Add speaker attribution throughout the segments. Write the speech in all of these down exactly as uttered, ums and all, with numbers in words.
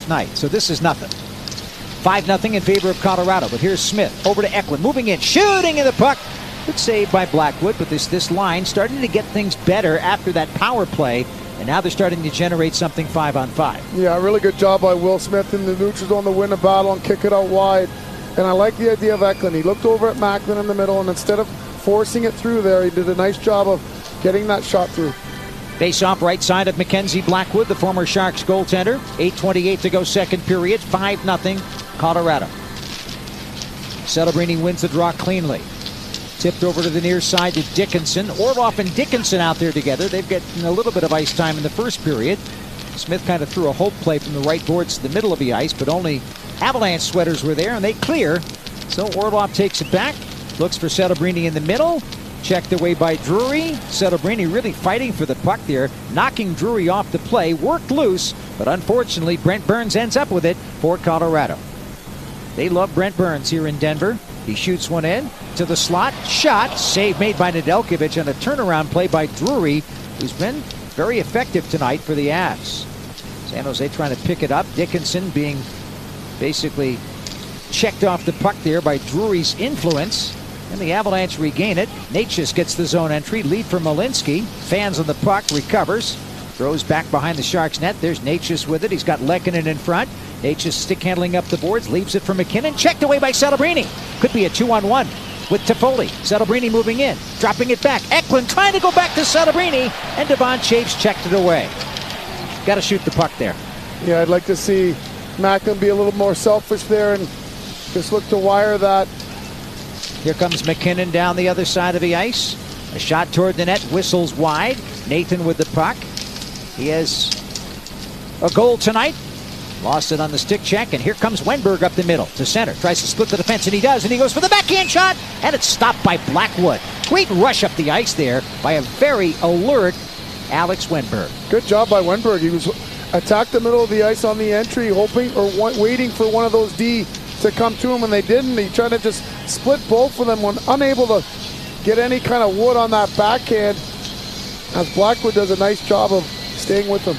Speaker 1: last night. So this is nothing. five nothing in favor of Colorado. But here's Smith over to Eklund, moving in, shooting in the puck. Good save by Blackwood, but this this line starting to get things better after that power play, and now they're starting to generate something five on five.
Speaker 2: Yeah, really good job by Will Smith in the neutral zone to win the battle and kick it out wide. And I like the idea of Eklund. He looked over at Macklin in the middle, and instead of forcing it through there, he did a nice job of getting that shot through.
Speaker 1: Face off right side of Mackenzie Blackwood, the former Sharks goaltender. eight twenty-eight to go second period. five nothing Colorado. Celebrini wins the draw cleanly. Tipped over to the near side to Dickinson. Orlov and Dickinson out there together. They've gotten a little bit of ice time in the first period. Smith kind of threw a hope play from the right boards to the middle of the ice, but only Avalanche sweaters were there, and they clear. So Orlov takes it back. Looks for Celebrini in the middle. Checked away by Drury. Celebrini really fighting for the puck there, knocking Drury off the play. Worked loose, but unfortunately Brent Burns ends up with it for Colorado. They love Brent Burns here in Denver. He shoots one in to the slot. Shot. Save made by Nedeljkovic on a turnaround play by Drury, who's been very effective tonight for the Avs. San Jose trying to pick it up. Dickinson being basically checked off the puck there by Drury's influence. And the Avalanche regain it. Natchez gets the zone entry. Lead for Malinsky. Fans on the puck. Recovers. Throws back behind the Sharks net. There's Natchez with it. He's got Lehkonen in front. Natchez stick handling up the boards. Leaves it for McKinnon. Checked away by Celebrini. Could be a two-on-one with Toffoli. Celebrini moving in. Dropping it back. Eklund trying to go back to Celebrini. And Devon Chaves checked it away. Got to shoot the puck there.
Speaker 2: Yeah, I'd like to see Macklin be a little more selfish there and just look to wire that.
Speaker 1: Here comes McKinnon down the other side of the ice. A shot toward the net, whistles wide. Nathan with the puck. He has a goal tonight. Lost it on the stick check, and here comes Wenberg up the middle to center. Tries to split the defense, and he does, and he goes for the backhand shot, and it's stopped by Blackwood. Great rush up the ice there by a very alert Alex Wenberg.
Speaker 2: Good job by Wenberg. He was attacked the middle of the ice on the entry, hoping or waiting for one of those D to come to him, and they didn't. He tried to just split both of them when unable to get any kind of wood on that backhand, as Blackwood does a nice job of staying with him.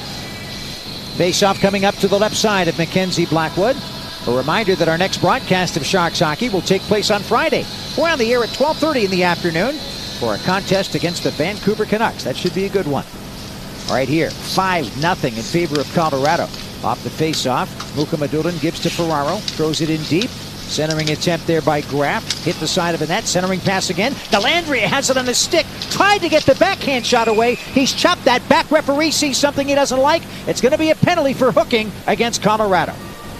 Speaker 1: Face-off coming up to the left side of Mackenzie Blackwood. A reminder that our next broadcast of Sharks hockey will take place on Friday. We're on the air at twelve thirty in the afternoon for a contest against the Vancouver Canucks. That should be a good one. All right, here, five nothing in favor of Colorado. Off the face-off, Mukhamadullin gives to Ferraro, throws it in deep. Centering attempt there by Graff. Hit the side of the net. Centering pass again. Dellandrea has it on his stick. Tried to get the backhand shot away. He's chopped that back. Referee sees something he doesn't like. It's going to be a penalty for hooking against Colorado.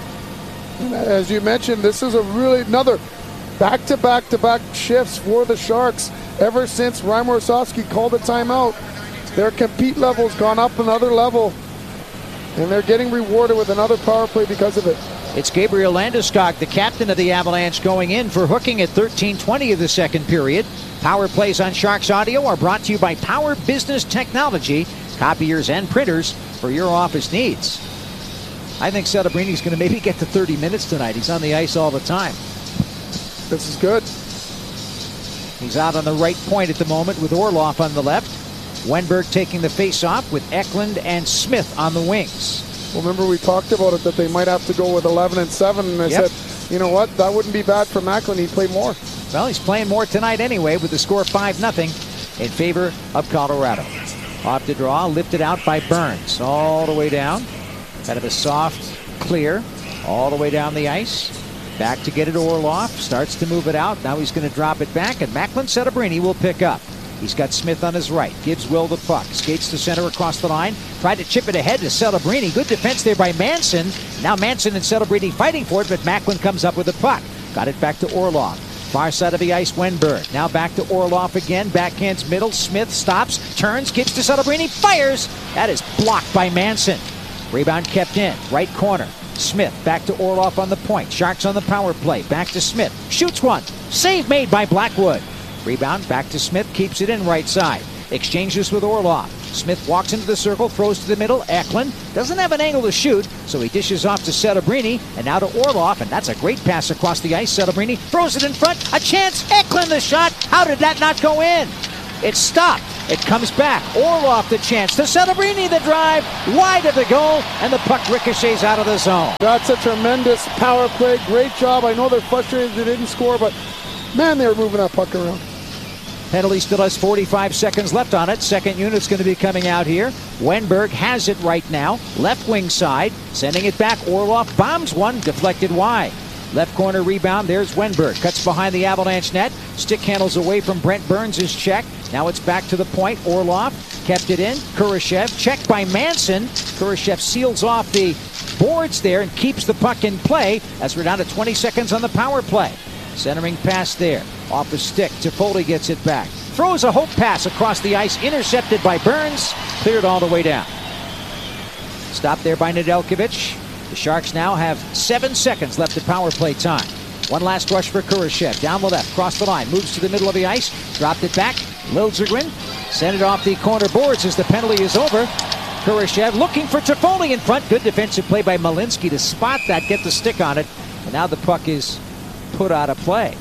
Speaker 2: As you mentioned, this is a really another back-to-back-to-back shifts for the Sharks. Ever since Reimer Osofsky called a timeout, their compete level's gone up another level, and they're getting rewarded with another power play because of it.
Speaker 1: It's Gabriel Landeskog, the captain of the Avalanche, going in for hooking at thirteen twenty of the second period. Power plays on Sharks Audio are brought to you by Power Business Technology, copiers and printers for your office needs. I think Celebrini's going to maybe get to thirty minutes tonight. He's on the ice all the time.
Speaker 2: This is good.
Speaker 1: He's out on the right point at the moment with Orlov on the left. Wenberg taking the face-off with Eklund and Smith on the wings.
Speaker 2: Well, remember we talked about it, that they might have to go with eleven and seven, and I
Speaker 1: yep.
Speaker 2: said, you know what, that wouldn't be bad for Macklin. He'd play more.
Speaker 1: Well, he's playing more tonight anyway with the score five nothing in favor of Colorado. Off the draw, lifted out by Burns all the way down. Kind of a soft clear all the way down the ice. Back to get it Orlov. Starts to move it out. Now he's going to drop it back, and Macklin Celebrini will pick up. He's got Smith on his right. Gives Will the puck. Skates to center across the line. Tried to chip it ahead to Celebrini. Good defense there by Manson. Now Manson and Celebrini fighting for it, but Macklin comes up with the puck. Got it back to Orlov. Far side of the ice, Wenberg. Now back to Orlov again. Backhands middle. Smith stops. Turns. Gives to Celebrini. Fires. That is blocked by Manson. Rebound kept in. Right corner. Smith back to Orlov on the point. Sharks on the power play. Back to Smith. Shoots one. Save made by Blackwood. Rebound back to Smith, keeps it in right side. Exchanges with Orlov. Smith walks into the circle, throws to the middle. Eklund doesn't have an angle to shoot, so he dishes off to Celebrini, and now to Orlov, and that's a great pass across the ice. Celebrini throws it in front. A chance. Eklund the shot. How did that not go in? It's stopped. It comes back. Orlov the chance to Celebrini, the drive, wide of the goal, and the puck ricochets out of the zone.
Speaker 2: That's a tremendous power play. Great job. I know they're frustrated they didn't score, but man, they were moving that puck around.
Speaker 1: Penalty still has forty-five seconds left on it. Second unit's going to be coming out here. Wenberg has it right now. Left wing side. Sending it back. Orlov bombs one. Deflected wide. Left corner rebound. There's Wenberg. Cuts behind the Avalanche net. Stick handles away from Brent Burns' check. Now it's back to the point. Orlov kept it in. Kurashev checked by Manson. Kurashev seals off the boards there and keeps the puck in play as we're down to twenty seconds on the power play. Centering pass there. Off the stick. Toffoli gets it back. Throws a hope pass across the ice. Intercepted by Burns. Cleared all the way down. Stopped there by Nedeljkovic. The Sharks now have seven seconds left of power play time. One last rush for Kurashev. Down the left. Cross the line. Moves to the middle of the ice. Dropped it back. Liljegren sent it off the corner boards as the penalty is over. Kurashev looking for Toffoli in front. Good defensive play by Malinsky to spot that. Get the stick on it. And now the puck is put out of play.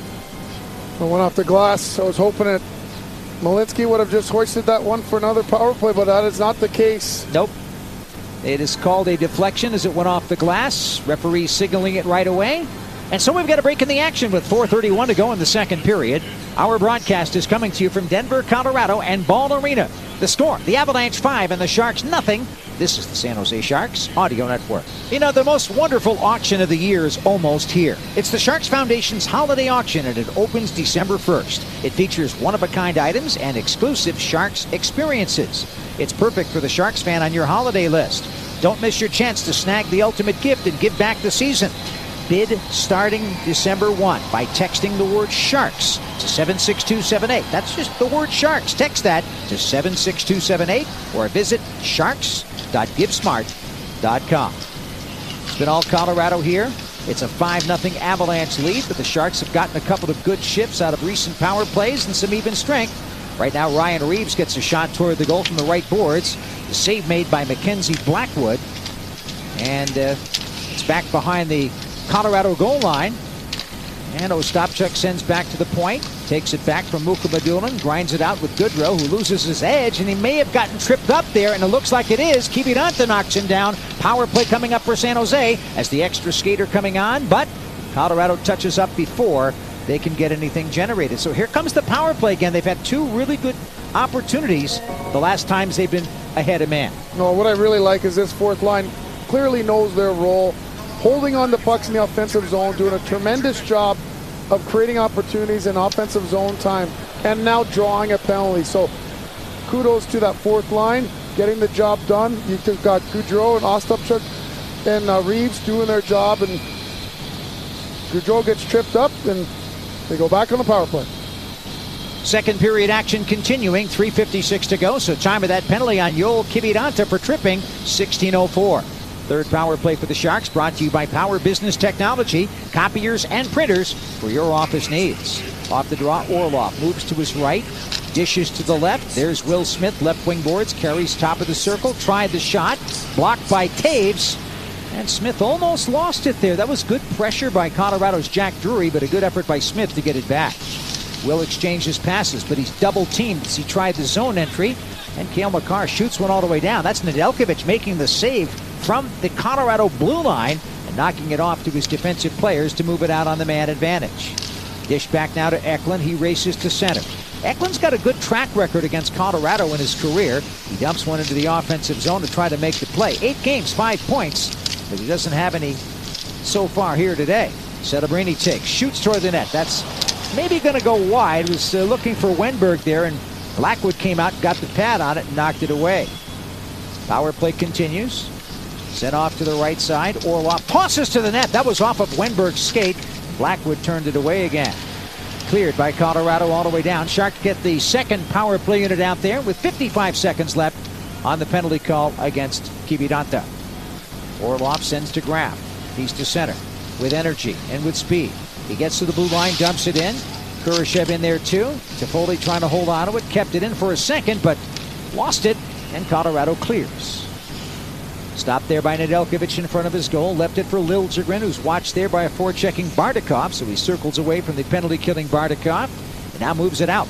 Speaker 2: It went off the glass. I was hoping that Malinsky would have just hoisted that one for another power play, but that is not the case.
Speaker 1: Nope. It is called a deflection as it went off the glass. Referee signaling it right away. And so we've got a break in the action with four thirty-one to go in the second period. Our broadcast is coming to you from Denver, Colorado, and Ball Arena. The score, the Avalanche five and the Sharks nothing. This is the San Jose Sharks Audio Network. You know, the most wonderful auction of the year is almost here. It's the Sharks Foundation's holiday auction, and it opens December first. It features one-of-a-kind items and exclusive Sharks experiences. It's perfect for the Sharks fan on your holiday list. Don't miss your chance to snag the ultimate gift and give back the season. Bid starting December first by texting the word Sharks to seven six two seven eight. That's just the word Sharks. Text that to seven six two seven eight or visit sharks dot give smart dot com. It's been all Colorado here. It's a five nothing Avalanche lead, but the Sharks have gotten a couple of good shifts out of recent power plays and some even strength. Right now, Ryan Reeves gets a shot toward the goal from the right boards. The save made by Mackenzie Blackwood. And uh, it's back behind the Colorado goal line. And Ostapchuk sends back to the point. Takes it back from Mukhamadullin. Grinds it out with Goodrow, who loses his edge. And he may have gotten tripped up there, and it looks like it is. Kiviranta knocks him down. Power play coming up for San Jose as the extra skater coming on. But Colorado touches up before they can get anything generated. So here comes the power play again. They've had two really good opportunities the last times they've been ahead of man.
Speaker 2: No, what I really like is this fourth line clearly knows their role, holding on to pucks in the offensive zone, doing a tremendous job of creating opportunities in offensive zone time, and now drawing a penalty. So kudos to that fourth line, getting the job done. You've got Goodrow and Ostapchuk and uh, Reeves doing their job, and Goodrow gets tripped up, and they go back on the power play.
Speaker 1: Second period action continuing, three fifty-six to go, so time of that penalty on Joel Kiviranta for tripping, sixteen oh four. Third power play for the Sharks, brought to you by Power Business Technology, copiers and printers for your office needs. Off the draw, Orlov moves to his right, dishes to the left. There's Will Smith, left wing boards, carries top of the circle, tried the shot, blocked by Taves, and Smith almost lost it there. That was good pressure by Colorado's Jack Drury, but a good effort by Smith to get it back. Will exchanges passes, but he's double teamed as he tried the zone entry, and Cale Makar shoots one all the way down. That's Nedeljkovic making the save from the Colorado blue line and knocking it off to his defensive players to move it out on the man advantage. Dish back now to Eklund. He races to center. Eklund's got a good track record against Colorado in his career. He dumps one into the offensive zone to try to make the play. Eight games, five points, but he doesn't have any so far here today. Celebrini takes, shoots toward the net. That's maybe going to go wide. Was uh, looking for Wenberg there, and Blackwood came out, got the pad on it, and knocked it away. Power play continues. Sent off to the right side. Orlov tosses to the net. That was off of Wenberg's skate. Blackwood turned it away again. Cleared by Colorado all the way down. Sharks get the second power play unit out there with fifty-five seconds left on the penalty call against Kiviranta. Orlov sends to Graf. He's to center with energy and with speed. He gets to the blue line, dumps it in. Kurashev in there too. Toffoli trying to hold on to it. Kept it in for a second, but lost it, and Colorado clears. Stopped there by Nedeljkovic in front of his goal. Left it for Liljegren, who's watched there by a forechecking Bardakov. So he circles away from the penalty-killing Bardakov and now moves it out.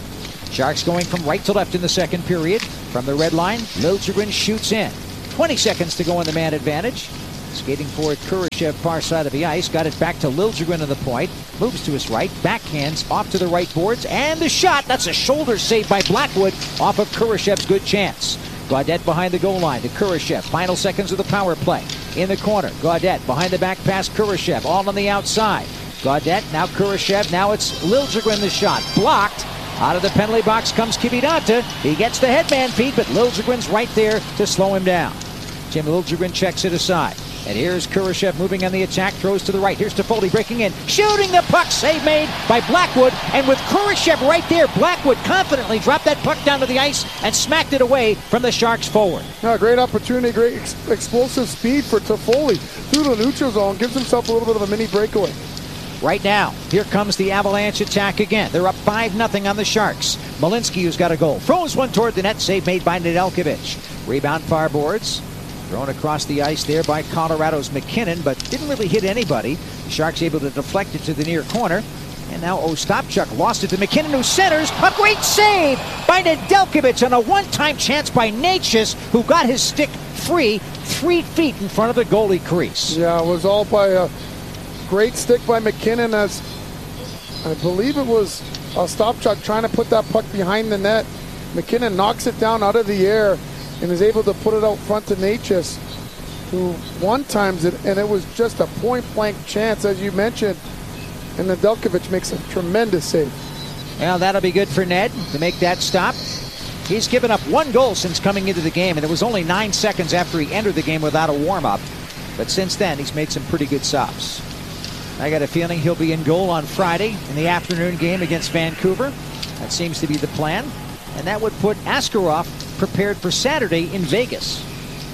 Speaker 1: Sharks going from right to left in the second period. From the red line, Liljegren shoots in. twenty seconds to go on the man advantage. Skating forward, Kurashev, far side of the ice. Got it back to Liljegren on the point. Moves to his right, backhands off to the right boards. And the shot, that's a shoulder save by Blackwood off of Kurashev's good chance. Gaudette behind the goal line to Kurashev. Final seconds of the power play. In the corner, Gaudette behind the back pass, Kurashev. All on the outside. Gaudette, now Kurashev. Now it's Liljegren the shot. Blocked. Out of the penalty box comes Kiviranta. He gets the headman feed, but Liljegren's right there to slow him down. Tim Liljegren checks it aside. And here's Kurashev moving on the attack, throws to the right. Here's Toffoli breaking in, shooting the puck, save made by Blackwood. And with Kurashev right there, Blackwood confidently dropped that puck down to the ice and smacked it away from the Sharks forward.
Speaker 2: Yeah, great opportunity, great ex- explosive speed for Toffoli through the neutral zone. Gives himself a little bit of a mini breakaway.
Speaker 1: Right now, here comes the Avalanche attack again. They're up five nothing on the Sharks. Malinsky, who's got a goal, throws one toward the net, save made by Nedeljkovic. Rebound far boards. Thrown across the ice there by Colorado's McKinnon, but didn't really hit anybody. The Sharks able to deflect it to the near corner. And now Ostapchuk lost it to McKinnon, who centers. A great save by Nedeljkovic on a one-time chance by Necas, who got his stick free three feet in front of the goalie crease.
Speaker 2: Yeah, it was all by a great stick by McKinnon, as I believe it was Ostapchuk trying to put that puck behind the net. McKinnon knocks it down out of the air and is able to put it out front to Necas, who one-times it, and it was just a point-blank chance, as you mentioned, and Nedeljkovic makes a tremendous save.
Speaker 1: Well, that'll be good for Ned to make that stop. He's given up one goal since coming into the game, and it was only nine seconds after he entered the game without a warm-up. But since then, he's made some pretty good stops. I got a feeling he'll be in goal on Friday in the afternoon game against Vancouver. That seems to be the plan. And that would put Askarov prepared for Saturday in Vegas.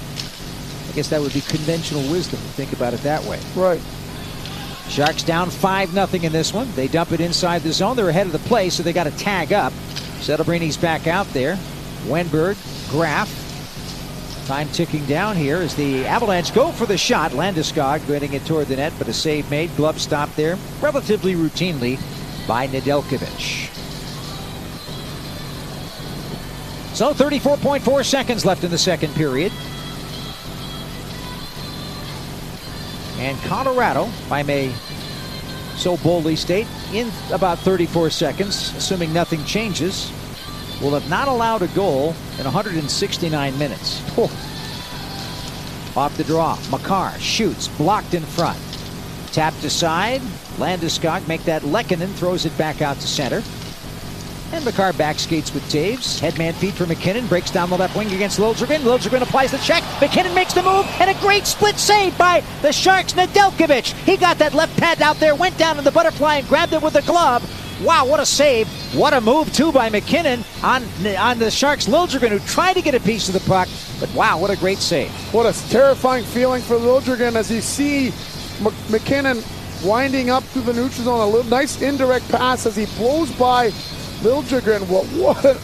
Speaker 1: I guess that would be conventional wisdom to think about it that way.
Speaker 2: Right.
Speaker 1: Sharks down five nothing in this one. They dump it inside the zone. They're ahead of the play, so they got to tag up. Settlebrini's back out there. Wenberg, Graf. Time ticking down here as the Avalanche go for the shot. Landeskog getting it toward the net, but a save made. Glove stop there relatively routinely by Nedeljkovic. So thirty-four point four seconds left in the second period. And Colorado, if I may so boldly state, in about thirty-four seconds, assuming nothing changes, will have not allowed a goal in one hundred sixty-nine minutes. Oh. Off the draw, Makar shoots, blocked in front. Tapped aside, Landeskog make that Lehkonen, throws it back out to center. And Makar back skates with Taves. Headman feed for McKinnon. Breaks down the left wing against Liljegren. Liljegren applies the check. McKinnon makes the move. And a great split save by the Sharks' Nedeljkovic. He got that left pad out there, went down in the butterfly and grabbed it with the glove. Wow, what a save. What a move, too, by McKinnon on, on the Sharks' Liljegren, who tried to get a piece of the puck. But wow, what a great save.
Speaker 2: What a terrifying feeling for Liljegren as you see M- McKinnon winding up through the neutral zone. A little nice indirect pass as he blows by Liljegren. What, what a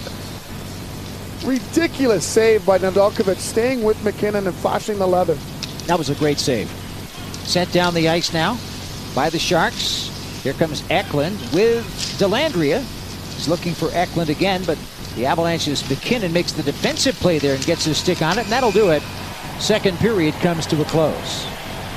Speaker 2: ridiculous save by Nedeljkovic, staying with McKinnon and flashing the leather.
Speaker 1: That was a great save. Sent down the ice now by the Sharks. Here comes Eklund with Dellandrea. He's looking for Eklund again, but the Avalanche's McKinnon makes the defensive play there and gets his stick on it, and that'll do it. Second period comes to a close.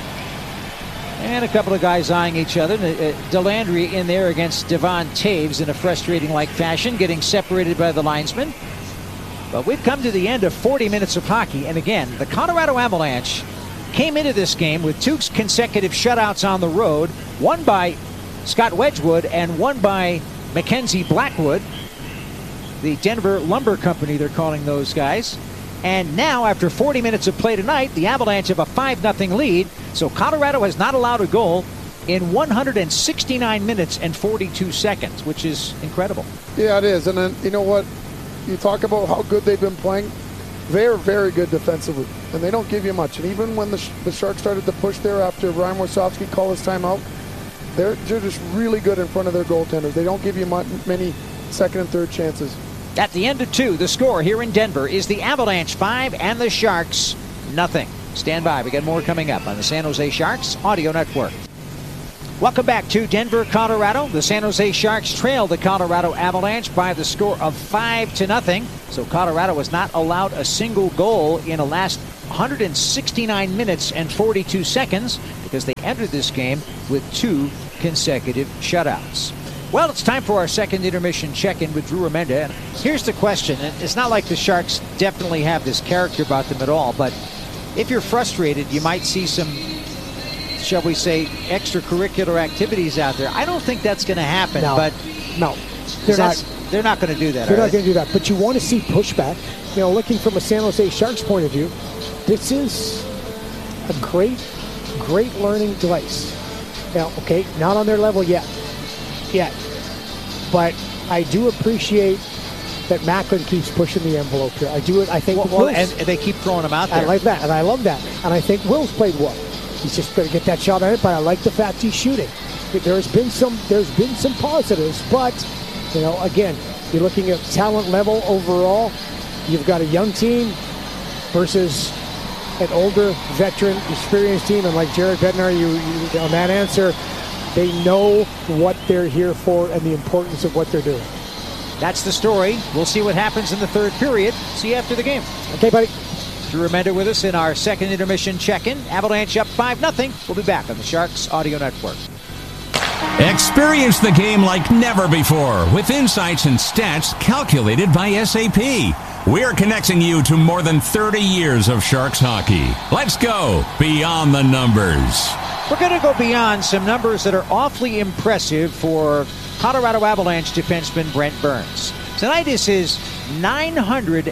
Speaker 1: And a couple of guys eyeing each other. Dellandrea in there against Devon Taves in a frustrating-like fashion, getting separated by the linesman. But we've come to the end of forty minutes of hockey, and again, the Colorado Avalanche came into this game with two consecutive shutouts on the road, one by Scott Wedgwood and one by Mackenzie Blackwood, the Denver Lumber Company, they're calling those guys. And now, after forty minutes of play tonight, the Avalanche have a five nothing lead. So Colorado has not allowed a goal in one hundred sixty-nine minutes and forty-two seconds, which is incredible.
Speaker 2: Yeah, it is. And then, you know what? You talk about how good they've been playing. They're very good defensively, and they don't give you much. And even when the, the Sharks started to push there after Ryan Warsofsky called his timeout, they're, they're just really good in front of their goaltenders. They don't give you much, many second and third chances.
Speaker 1: At the end of two, the score here in Denver is the Avalanche five and the Sharks nothing. Stand by. We got more coming up on the San Jose Sharks Audio Network. Welcome back to Denver, Colorado. The San Jose Sharks trail the Colorado Avalanche by the score of five to nothing. So Colorado was not allowed a single goal in the last one hundred sixty-nine minutes and forty-two seconds because they entered this game with two consecutive shutouts. Well, it's time for our second intermission check-in with Drew Remenda. And here's the question. And it's not like the Sharks definitely have this character about them at all, but if you're frustrated, you might see some, shall we say, extracurricular activities out there. I don't think that's going to happen.
Speaker 3: No,
Speaker 1: but
Speaker 3: no, they're not.
Speaker 1: They're not going to do that.
Speaker 3: They're not
Speaker 1: they?
Speaker 3: going to do that. But you want to see pushback. You know, looking from a San Jose Sharks point of view, this is a great, great learning device. Now, okay, not on their level yet, yet, but I do appreciate that Macklin keeps pushing the envelope here. I do it. I think.
Speaker 1: Well, well and, and they keep throwing them out there.
Speaker 3: I like that, and I love that. And I think Will's played well. He's just going to get that shot on it, but I like the fact he's shooting. There's been some. There's been some positives, but you know, again, you're looking at talent level overall. You've got a young team versus an older, veteran, experienced team, and like Jared Bednar, you, you on that answer, they know what they're here for and the importance of what they're doing.
Speaker 1: That's the story. We'll see what happens in the third period. See you after the game.
Speaker 3: Okay, buddy.
Speaker 1: Drew Remenda with us in our second intermission check-in. Avalanche up five nothing. We'll be back on the Sharks Audio Network.
Speaker 4: Experience the game like never before with insights and stats calculated by S A P. We're connecting you to more than thirty years of Sharks hockey. Let's go beyond the numbers.
Speaker 1: We're going to go beyond some numbers that are awfully impressive for Colorado Avalanche defenseman Brent Burns. Tonight is his nine hundred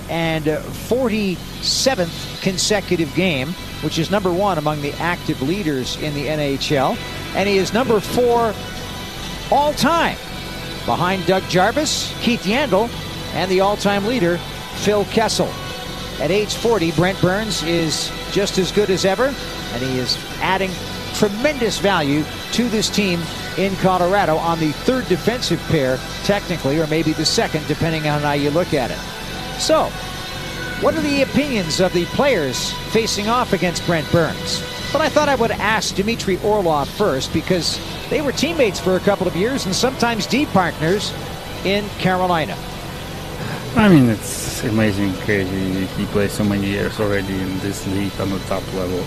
Speaker 1: forty-seventh consecutive game, which is number one among the active leaders in the N H L. And he is number four all-time, behind Doug Jarvis, Keith Yandle, and the all-time leader, Phil Kessel. At age forty, Brent Burns is just as good as ever, and he is adding tremendous value to this team in Colorado on the third defensive pair, technically, or maybe the second, depending on how you look at it. So, what are the opinions of the players facing off against Brent Burns? But I thought I would ask Dmitry Orlov first, because they were teammates for a couple of years and sometimes D partners in Carolina.
Speaker 5: I mean, it's amazing, crazy. He plays so many years already in this league on the top level.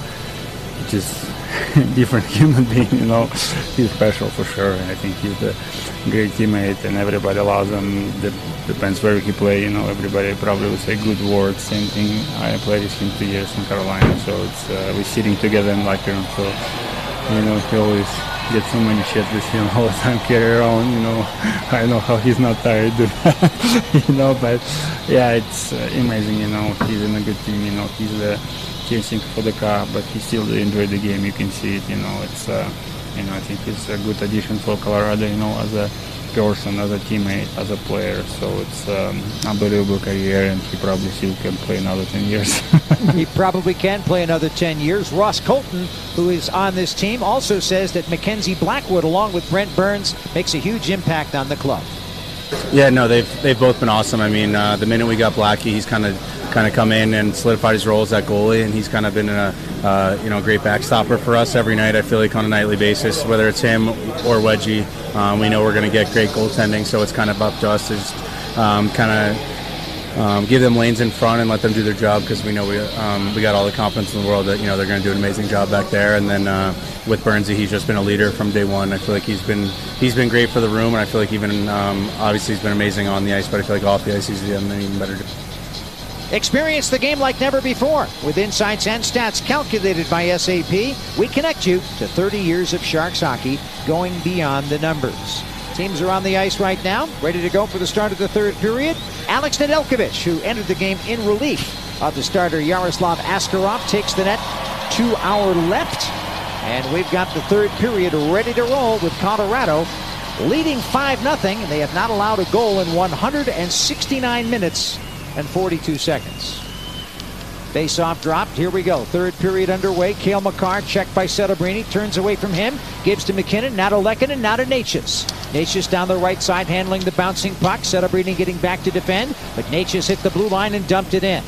Speaker 5: Just different human being, you know. He's special for sure. I think he's a great teammate, and everybody loves him. That depends where he plays, you know. Everybody probably would say good words. Same thing. I played with him two years in Carolina, so it's uh, we're sitting together in locker room. So you know, he always gets so many shit with him all the time, carry around. You know, I know how he's not tired, dude. You know, but yeah, it's uh, amazing. You know, he's in a good team. You know, he's the uh, chasing for the car, but he still enjoy the game. You can see it. You know, it's uh, you know, I think he's a good addition for Colorado. You know, as a person, as a teammate, as a player. So it's um, unbelievable career, and he probably still can play another ten years.
Speaker 1: He probably can play another ten years. Ross Colton, who is on this team, also says that Mackenzie Blackwood, along with Brent Burns, makes a huge impact on the club.
Speaker 6: Yeah, no, they've they've both been awesome. I mean, uh, the minute we got Blackie, he's kind of kind of come in and solidified his role as that goalie, and he's kind of been a uh, you know great backstopper for us every night. I feel like on a nightly basis, whether it's him or Wedgie, um, we know we're going to get great goaltending. So it's kind of up to us to just um, kind of um, give them lanes in front and let them do their job, because we know we um, we got all the confidence in the world that you know they're going to do an amazing job back there. And then uh, with Burnsy, he's just been a leader from day one. I feel like he's been he's been great for the room, and I feel like even um, obviously he's been amazing on the ice, but I feel like off the ice he's done an even better job.
Speaker 1: Experience the game like never before with insights and stats calculated by S A P. We connect you to thirty years of Sharks hockey, going beyond the numbers. Teams are on the ice right now, ready to go for the start of the third period. Alex Nedeljkovic, who entered the game in relief of the starter Yaroslav Askarov, takes the net to our left. And we've got the third period ready to roll with Colorado leading five nothing. And they have not allowed a goal in one hundred sixty-nine minutes and forty-two seconds. Face-off dropped. Here we go. Third period underway. Cale Makar checked by Celebrini. Turns away from him. Gives to McKinnon. Now to Lehkonen. Now to Necas. Necas down the right side handling the bouncing puck. Celebrini getting back to defend. But Necas hit the blue line and dumped it in.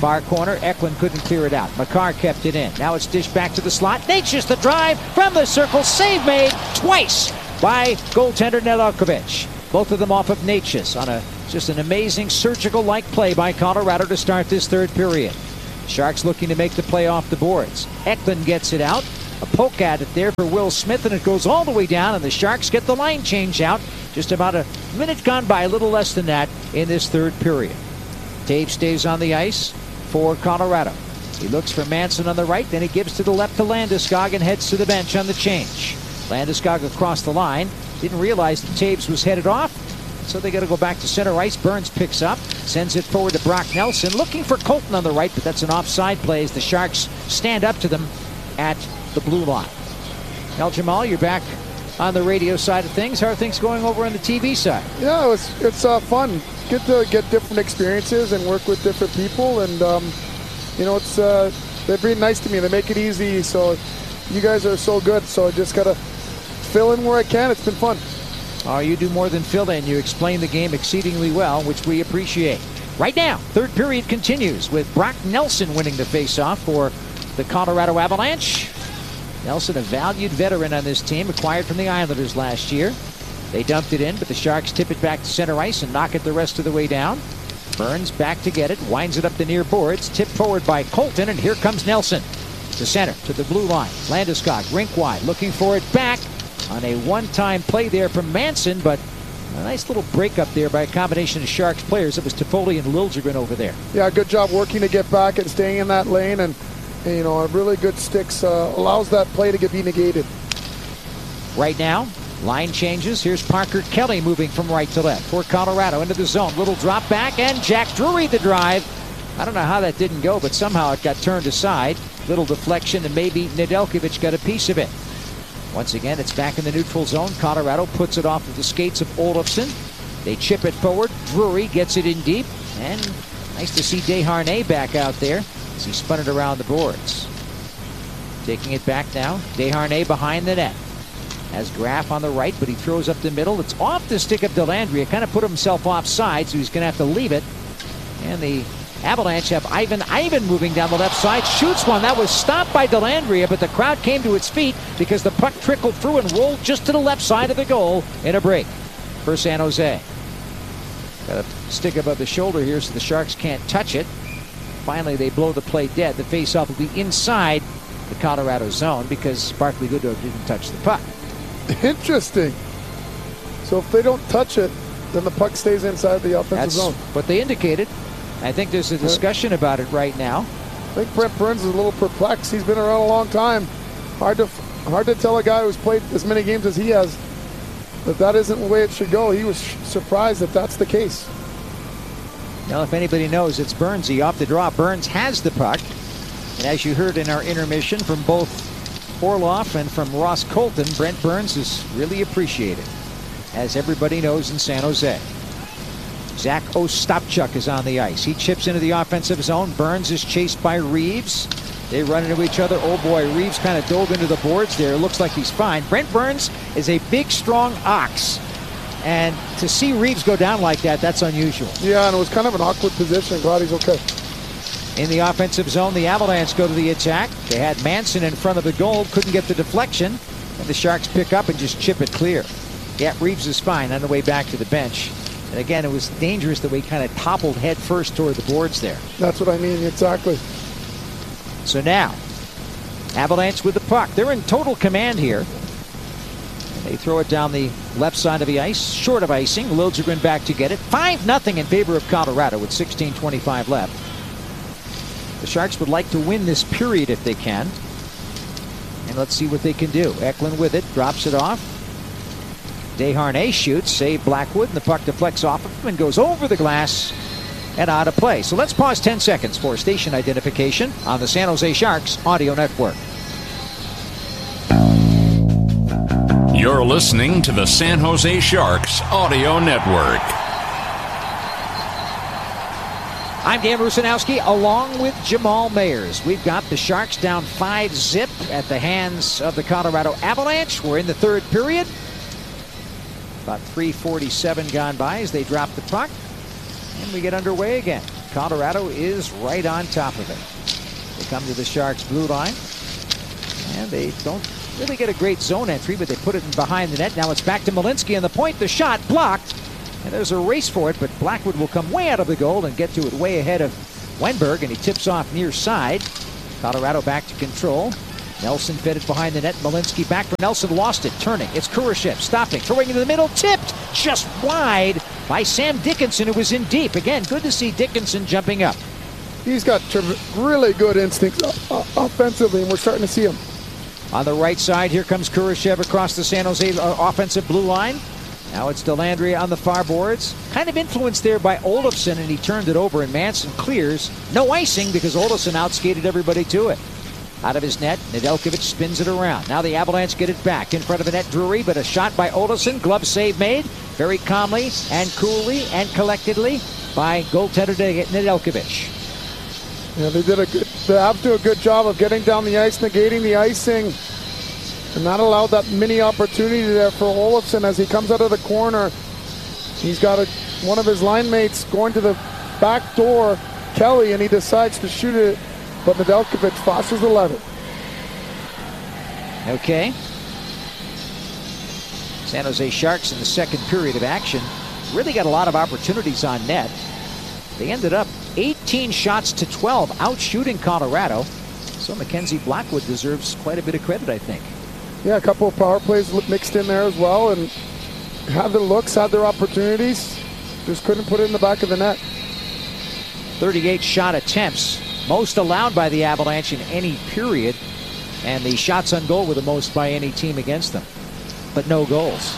Speaker 1: Far corner, Eklund couldn't clear it out. Makar kept it in. Now it's dished back to the slot. Natchez the drive from the circle. Save made twice by goaltender Nedeljkovic. Both of them off of Natchez on a just an amazing surgical-like play by Colorado to start this third period. Sharks looking to make the play off the boards. Eklund gets it out. A poke at it there for Will Smith, and it goes all the way down, and the Sharks get the line change out. Just about a minute gone by, a little less than that in this third period. Toews stays on the ice for Colorado. He looks for Manson on the right, then he gives to the left to Landeskog and heads to the bench on the change. Landeskog across the line. Didn't realize that Toews was headed off, so they got to go back to center ice. Burns picks up, sends it forward to Brock Nelson, looking for Colton on the right, but that's an offside play as the Sharks stand up to them at the blue line. Now, Jamal, you're back on the radio side of things. How are things going over on the T V side?
Speaker 2: Yeah, it's it's uh, fun. Get to get different experiences and work with different people, and um, you know, it's uh, they're being nice to me. They make it easy. So you guys are so good. So I just gotta fill in where I can. It's been fun.
Speaker 1: Oh, you do more than fill in. You explain the game exceedingly well, which we appreciate. Right now, third period continues with Brock Nelson winning the faceoff for the Colorado Avalanche. Nelson, a valued veteran on this team, acquired from the Islanders last year. They dumped it in, but the Sharks tip it back to center ice and knock it the rest of the way down. Burns back to get it, winds it up the near boards, tipped forward by Colton, and here comes Nelson. To center, to the blue line. Landeskog, rink wide, looking for it back on a one-time play there from Manson, but a nice little breakup there by a combination of Sharks players. It was Toffoli and Liljegren over there.
Speaker 2: Yeah, good job working to get back and staying in that lane, and you know, a really good sticks uh, allows that play to get be negated.
Speaker 1: Right now, line changes. Here's Parker Kelly moving from right to left for Colorado into the zone. Little drop back, and Jack Drury the drive. I don't know how that didn't go, but somehow it got turned aside. Little deflection, and maybe Nedeljkovic got a piece of it. Once again, it's back in the neutral zone. Colorado puts it off of the skates of Olofsson. They chip it forward. Drury gets it in deep, and nice to see Desharnais back out there as he spun it around the boards. Taking it back now. Desharnais behind the net. Has Graf on the right, but he throws up the middle. It's off the stick of Dellandrea. Kind of put himself offside, so he's going to have to leave it. And the Avalanche have Ivan Ivan moving down the left side. Shoots one. That was stopped by Dellandrea, but the crowd came to its feet because the puck trickled through and rolled just to the left side of the goal in a break for San Jose. Got a stick above the shoulder here so the Sharks can't touch it. Finally, they blow the play dead. The faceoff will be inside the Colorado zone because Barclay Goodrow didn't touch the puck.
Speaker 2: Interesting. So if they don't touch it, then the puck stays inside the offensive
Speaker 1: That's
Speaker 2: zone.
Speaker 1: what they indicated. I think there's a discussion about it right now.
Speaker 2: I think Brent Burns is a little perplexed. He's been around a long time. Hard to hard to tell a guy who's played as many games as he has that that isn't the way it should go. He was surprised that that's the case.
Speaker 1: Now, if anybody knows, it's Burnsy off the draw. Burns has the puck. And as you heard in our intermission from both Orlov and from Ross Colton, Brent Burns is really appreciated, as everybody knows in San Jose. Zach Ostapchuk is on the ice. He chips into the offensive zone. Burns is chased by Reeves. They run into each other. Oh boy, Reeves kind of dove into the boards there. It looks like he's fine. Brent Burns is a big, strong ox. And to see Reeves go down like that, that's unusual.
Speaker 2: Yeah, and it was kind of an awkward position. Glad he's okay.
Speaker 1: In the offensive zone, the Avalanche go to the attack. They had Manson in front of the goal, couldn't get the deflection, and the Sharks pick up and just chip it clear. Yeah, Reeves is fine on the way back to the bench. And again, it was dangerous the way he kind of toppled head first toward the boards there.
Speaker 2: That's what I mean, exactly.
Speaker 1: So now, Avalanche with the puck. They're in total command here. And they throw it down the left side of the ice, short of icing. Liljegren back to get it. five nothing in favor of Colorado with sixteen twenty-five left. The Sharks would like to win this period if they can. And let's see what they can do. Eklund with it, drops it off. Desharnais shoots, save Blackwood, and the puck deflects off of him and goes over the glass and out of play. So let's pause ten seconds for station identification on the San Jose Sharks Audio Network.
Speaker 4: You're listening to the San Jose Sharks Audio Network.
Speaker 1: I'm Dan Rusanowski along with Jamal Mayers. We've got the Sharks down five zip at the hands of the Colorado Avalanche. We're in the third period. About three forty-seven gone by as they drop the puck. And we get underway again. Colorado is right on top of it. They come to the Sharks' blue line, and they don't really get a great zone entry, but they put it in behind the net. Now it's back to Malinsky on the point. The shot blocked, and there's a race for it, but Blackwood will come way out of the goal and get to it way ahead of Wenberg, and he tips off near side. Colorado back to control. Nelson fed it behind the net. Malinsky back for Nelson, lost it, turning. It's Kurashev stopping, throwing into the middle, tipped just wide by Sam Dickinson, who was in deep. Again, good to see Dickinson jumping up.
Speaker 2: He's got really good instincts uh, offensively, and we're starting to see him.
Speaker 1: On the right side, here comes Kurashev across the San Jose uh, offensive blue line. Now it's Dellandrea on the far boards. Kind of influenced there by Olofsson, and he turned it over, and Manson clears. No icing because Olofsson outskated everybody to it. Out of his net, Nedeljkovic spins it around. Now the Avalanche get it back in front of the net, Drury, but a shot by Olofsson. Glove save made very calmly and coolly and collectedly by goaltender Nedeljkovic.
Speaker 2: Yeah, they did a good, they have to do a good job of getting down the ice, negating the icing, and not allow that mini opportunity there for Olofsson as he comes out of the corner. He's got a, one of his line mates going to the back door, Kelly, and he decides to shoot it, but Nedeljkovic fosters the level.
Speaker 1: Okay. San Jose Sharks in the second period of action really got a lot of opportunities on net. They ended up eighteen shots to twelve, out shooting Colorado. So Mackenzie Blackwood deserves quite a bit of credit, I think.
Speaker 2: Yeah, a couple of power plays mixed in there as well, and had their looks, had their opportunities, just couldn't put it in the back of the net.
Speaker 1: thirty-eight shot attempts, most allowed by the Avalanche in any period, and the shots on goal were the most by any team against them, but no goals.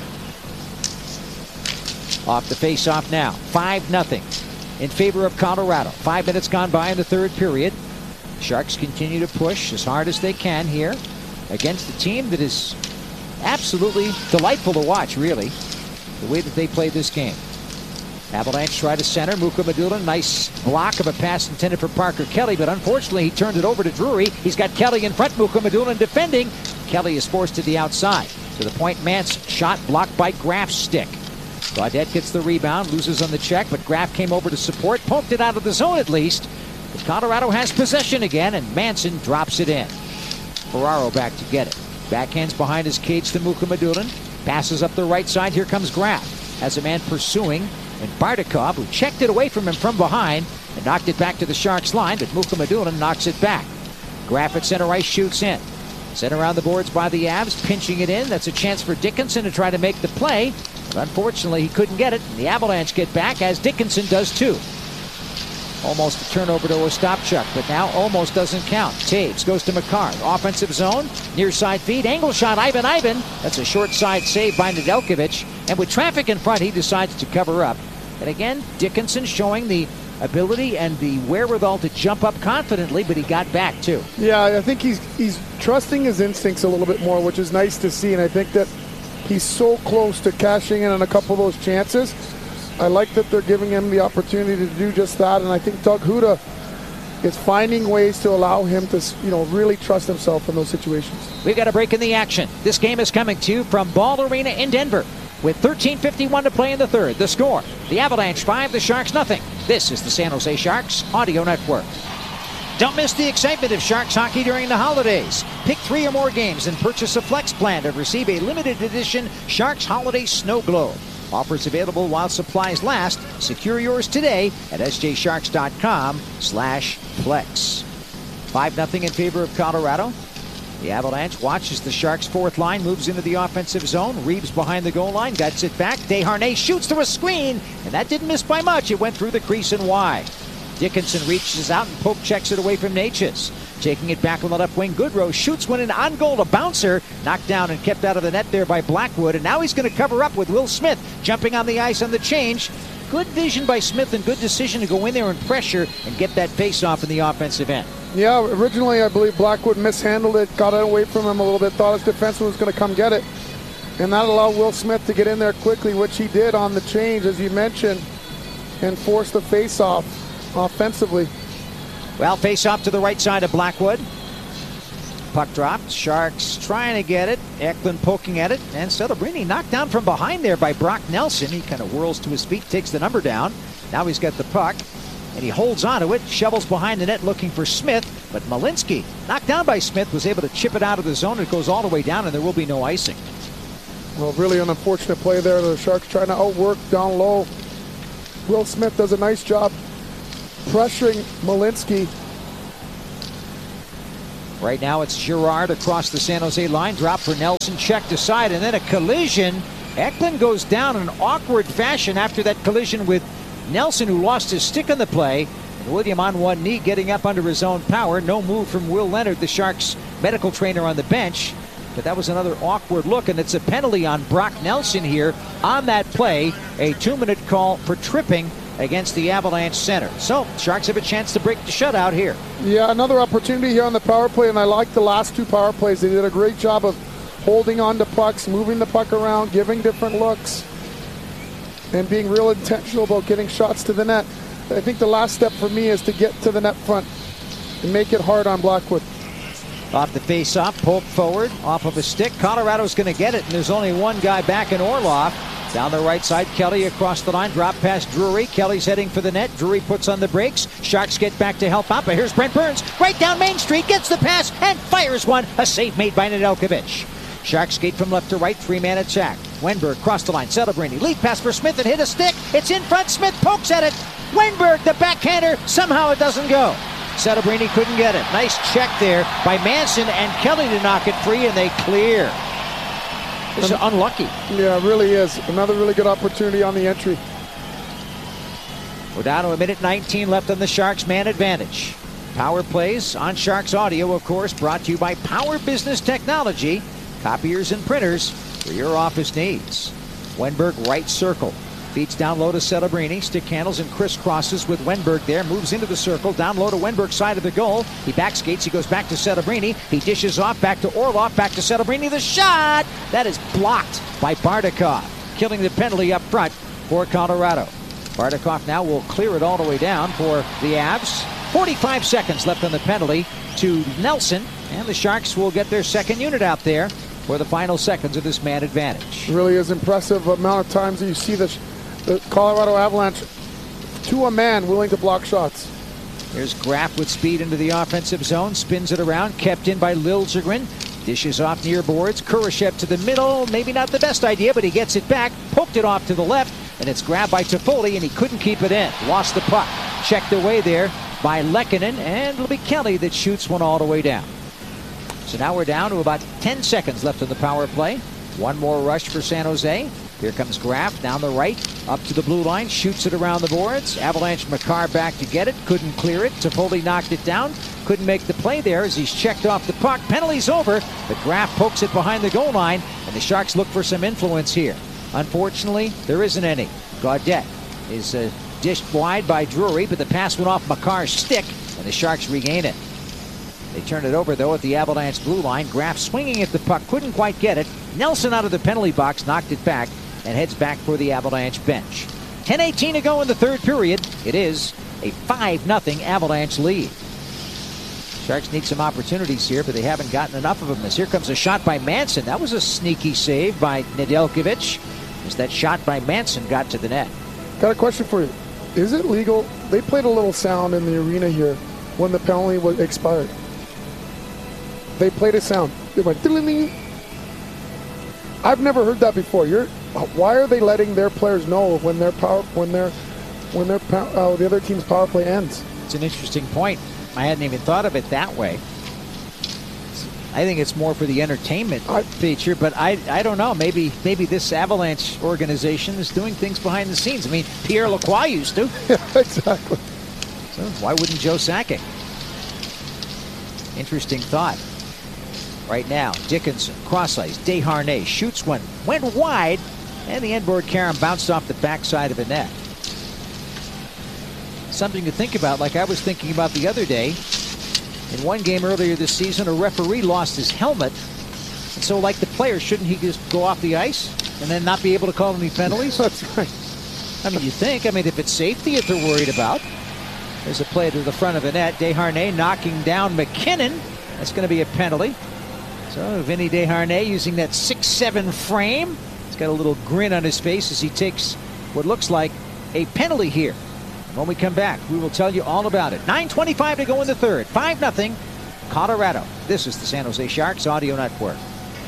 Speaker 1: Off the face-off now, five nothing in favor of Colorado. Five minutes gone by in the third period. Sharks continue to push as hard as they can here against a team that is absolutely delightful to watch, really, the way that they play this game. Avalanche try to center. Mukhamadullin, nice block of a pass intended for Parker Kelly, but unfortunately he turned it over to Drury. He's got Kelly in front, Mukhamadullin defending. Kelly is forced to the outside. To the point, Mance shot blocked by Graf's stick. Gaudette gets the rebound, loses on the check, but Graf came over to support, poked it out of the zone at least. But Colorado has possession again, and Manson drops it in. Ferraro back to get it. Backhands behind his cage to Mukhamadullin. Passes up the right side. Here comes Graf. Has a man pursuing. And Bardakov, who checked it away from him from behind and knocked it back to the Sharks line, but Mukhamadullin knocks it back. Graf at center ice shoots in. Sent around the boards by the Avs, pinching it in. That's a chance for Dickinson to try to make the play. But unfortunately, he couldn't get it. And the Avalanche get back, as Dickinson does too. Almost a turnover to Ostapchuk, but now almost doesn't count. Taves goes to Makar. Offensive zone, near side feed, angle shot, Ivan Ivan. That's a short side save by Nedeljkovic. And with traffic in front, he decides to cover up. And again, Dickinson showing the ability and the wherewithal to jump up confidently, but he got back too.
Speaker 2: Yeah, I think he's he's trusting his instincts a little bit more, which is nice to see. And I think that he's so close to cashing in on a couple of those chances. I like that they're giving him the opportunity to do just that, and I think Doug Huda is finding ways to allow him to, you know, really trust himself in those situations.
Speaker 1: We've got a break in the action. This game is coming to you from Ball Arena in Denver with thirteen fifty-one to play in the third. The score, the Avalanche five, the Sharks nothing. This is the San Jose Sharks Audio Network. Don't miss the excitement of Sharks hockey during the holidays. Pick three or more games and purchase a Flex plan to receive a limited edition Sharks Holiday Snow Globe. Offers available while supplies last. Secure yours today at s j sharks dot com slash flex. five nothing in favor of Colorado. The Avalanche watches the Sharks' fourth line, moves into the offensive zone. Reeves behind the goal line, guts it back. Desharnais shoots through a screen, and that didn't miss by much. It went through the crease and wide. Dickinson reaches out and poke checks it away from Natchez. Taking it back on the left wing, Goodrow shoots one in on goal, a bouncer, knocked down and kept out of the net there by Blackwood, and now he's going to cover up with Will Smith jumping on the ice on the change. Good vision by Smith and good decision to go in there and pressure and get that face-off in the offensive end.
Speaker 2: Yeah, originally I believe Blackwood mishandled it, got it away from him a little bit, thought his defenseman was going to come get it, and that allowed Will Smith to get in there quickly, which he did on the change, as you mentioned, and force the face-off offensively.
Speaker 1: Well, face-off to the right side of Blackwood. Puck dropped. Sharks trying to get it. Eklund poking at it. And Celebrini knocked down from behind there by Brock Nelson. He kind of whirls to his feet, takes the number down. Now he's got the puck. and he holds onto it, shovels behind the net looking for Smith, but Malinsky, knocked down by Smith, was able to chip it out of the zone. It goes all the way down, and there will be no icing.
Speaker 2: Well, really an unfortunate play there. The Sharks trying to outwork down low. Will Smith does a nice job pressuring Malinsky.
Speaker 1: Right now it's Girard across the San Jose line. Drop for Nelson, checked aside, and then a collision. Eklund goes down in an awkward fashion after that collision with Nelson, who lost his stick on the play. And William on one knee, getting up under his own power. No move from Will Leonard, the Sharks medical trainer on the bench. But that was another awkward look, and it's a penalty on Brock Nelson here on that play. A two-minute call for tripping against the Avalanche center. So, Sharks have a chance to break the shutout here.
Speaker 2: Yeah, another opportunity here on the power play, and I like the last two power plays. They did a great job of holding on to pucks, moving the puck around, giving different looks, and being real intentional about getting shots to the net. I think the last step for me is to get to the net front and make it hard on Blackwood.
Speaker 1: Off the face-off, pulled forward, off of a stick. Colorado's going to get it, and there's only one guy back in Orlov. Down the right side, Kelly across the line, drop past Drury. Kelly's heading for the net. Drury puts on the brakes. Sharks get back to help out, but here's Brent Burns right down Main Street, gets the pass and fires one. A save made by Nedeljkovic. Sharks skate from left to right, three-man attack. Wenberg cross the line, Celebrini lead pass for Smith and hit a stick. It's in front, Smith pokes at it. Wenberg, the backhander, somehow it doesn't go. Celebrini couldn't get it. Nice check there by Manson and Kelly to knock it free, and they clear. This is unlucky.
Speaker 2: Yeah, it really is. Another really good opportunity on the entry.
Speaker 1: We're down to a minute nineteen left on the Sharks man advantage. Power plays on Sharks Audio, of course, brought to you by Power Business Technology. Copiers and printers for your office needs. Wenberg right circle. Feeds down low to Celebrini. Stick handles and crisscrosses with Wenberg there. Moves into the circle. Down low to Wenberg's side of the goal. He back skates. He goes back to Celebrini. He dishes off back to Orlov. Back to Celebrini. The shot! That is blocked by Bardakov. Killing the penalty up front for Colorado. Bardakov now will clear it all the way down for the Avs. forty-five seconds left on the penalty to Nelson. And the Sharks will get their second unit out there for the final seconds of this man advantage.
Speaker 2: It really is impressive amount of times that you see the, the Colorado Avalanche to a man willing to block shots.
Speaker 1: Here's Graff with speed into the offensive zone, spins it around, kept in by Liljegren. Dishes off near boards. Kurashev to the middle. Maybe not the best idea, but he gets it back. Poked it off to the left, and it's grabbed by Toffoli, and he couldn't keep it in. Lost the puck. Checked away there by Lehkonen, and it'll be Kelly that shoots one all the way down. So now we're down to about ten seconds left on the power play. One more rush for San Jose. Here comes Graff down the right, up to the blue line, shoots it around the boards. Avalanche Makar back to get it, couldn't clear it. Toffoli knocked it down, couldn't make the play there as he's checked off the puck. Penalty's over, but Graff pokes it behind the goal line, and the Sharks look for some influence here. Unfortunately, there isn't any. Gaudette is uh, dished wide by Drury, but the pass went off Makar's stick, and the Sharks regain it. They turn it over, though, at the Avalanche blue line. Graff swinging at the puck, couldn't quite get it. Nelson out of the penalty box, knocked it back, and heads back for the Avalanche bench. ten eighteen to go in the third period. It is a five nothing Avalanche lead. Sharks need some opportunities here, but they haven't gotten enough of them. As here comes a shot by Manson. That was a sneaky save by Nedeljkovic, as that shot by Manson got to the net.
Speaker 2: Got a question for you. Is it legal? They played a little sound in the arena here when the penalty was expired. They played a sound. They went ding. I've never heard that before. You're, why are they letting their players know when their power, when their, when their uh, the other team's power play ends?
Speaker 1: It's an interesting point. I hadn't even thought of it that way. I think it's more for the entertainment I, feature, but I I don't know. Maybe maybe this Avalanche organization is doing things behind the scenes. I mean, Pierre Lacroix used to.
Speaker 2: Yeah, exactly.
Speaker 1: So why wouldn't Joe Sakic? Interesting thought. Right now, Dickinson, cross ice, Desharnais shoots one, went wide, and the inboard carom bounced off the backside of the net. Something to think about, like I was thinking about the other day. In one game earlier this season, a referee lost his helmet, and so like the player, shouldn't he just go off the ice and then not be able to call any penalties?
Speaker 2: That's right.
Speaker 1: I mean, you think, I mean, if it's safety that they're worried about. There's a play to the front of the net. Desharnais knocking down McKinnon. That's going to be a penalty. So Vinny Desharnais using that six seven frame. He's got a little grin on his face as he takes what looks like a penalty here. When we come back, we will tell you all about it. nine twenty-five to go in the third. five nothing Colorado. This is the San Jose Sharks Audio Network.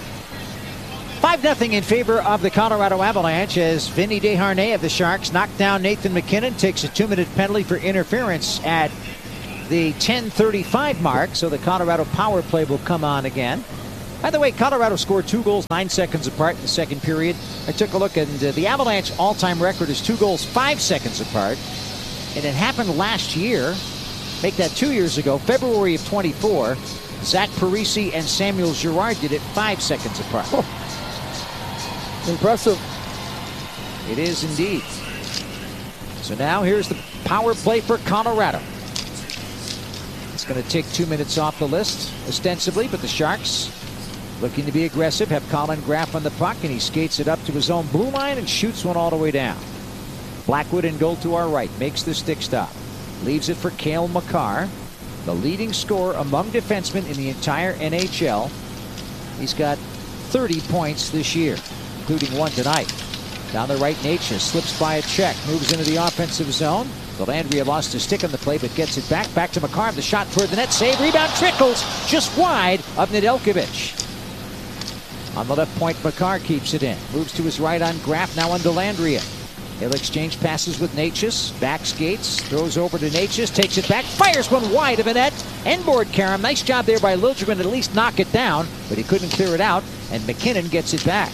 Speaker 1: five nothing in favor of the Colorado Avalanche as Vinny Desharnais of the Sharks knocked down Nathan MacKinnon, takes a two-minute penalty for interference at the ten thirty-five mark, so the Colorado power play will come on again. By the way, Colorado scored two goals nine seconds apart in the second period. I took a look, and uh, the Avalanche all-time record is two goals five seconds apart, and it happened last year. Make that two years ago, February of twenty-four. Zach Parise and Samuel Girard did it five seconds apart.
Speaker 2: Oh. Impressive.
Speaker 1: It is indeed. So now here's the power play for Colorado. It's going to take two minutes off the list, ostensibly, but the Sharks looking to be aggressive, have Colin Graf on the puck, and he skates it up to his own blue line and shoots one all the way down. Blackwood in goal to our right, makes the stick stop. Leaves it for Cale Makar, the leading scorer among defensemen in the entire N H L. He's got thirty points this year, including one tonight. Down the right, Necas slips by a check, moves into the offensive zone. Dellandrea lost his stick on the play, but gets it back. Back to Makar, the shot toward the net, save, rebound, trickles just wide of Nedeljkovic. On the left point, Makar keeps it in. Moves to his right on Graf, now on Dellandrea. He'll exchange passes with Necas. Back skates, throws over to Necas, takes it back, fires one wide of a net. End-board Karam. Nice job there by Liljegren to at least knock it down, but he couldn't clear it out, and MacKinnon gets it back.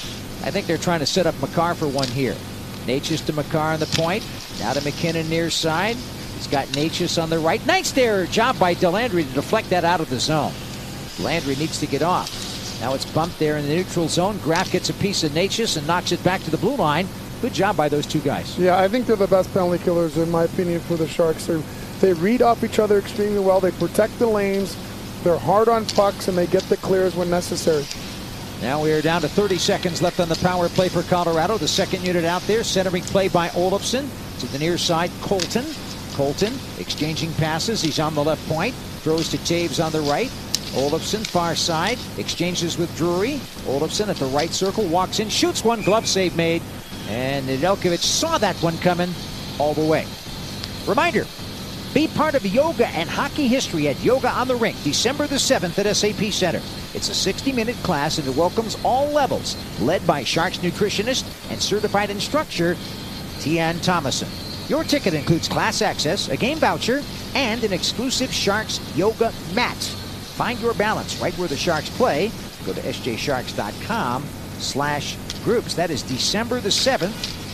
Speaker 1: I think they're trying to set up Makar for one here. Necas to Makar on the point. Now to MacKinnon near side. He's got Necas on the right. Nice there job by Dellandrea to deflect that out of the zone. Dellandrea needs to get off. Now it's bumped there in the neutral zone. Graf gets a piece of Necas and knocks it back to the blue line. Good job by those two guys.
Speaker 2: Yeah, I think they're the best penalty killers, in my opinion, for the Sharks. They're, they read off each other extremely well. They protect the lanes. They're hard on pucks, and they get the clears when necessary.
Speaker 1: Now we are down to thirty seconds left on the power play for Colorado. The second unit out there. Centering play by Olofsson. To the near side, Colton. Colton exchanging passes. He's on the left point. Throws to Taves on the right. Olofsson, far side. Exchanges with Drury. Olofsson at the right circle. Walks in. Shoots one. Glove save made. And Nedeljkovic saw that one coming all the way. Reminder, be part of yoga and hockey history at Yoga on the Rink, December the seventh at S A P Center. It's a sixty minute class and it welcomes all levels, led by Sharks nutritionist and certified instructor, Tian Thomason. Your ticket includes class access, a game voucher, and an exclusive Sharks yoga mat. Find your balance right where the Sharks play. Go to s j sharks dot com slash groups. That is December the seventh.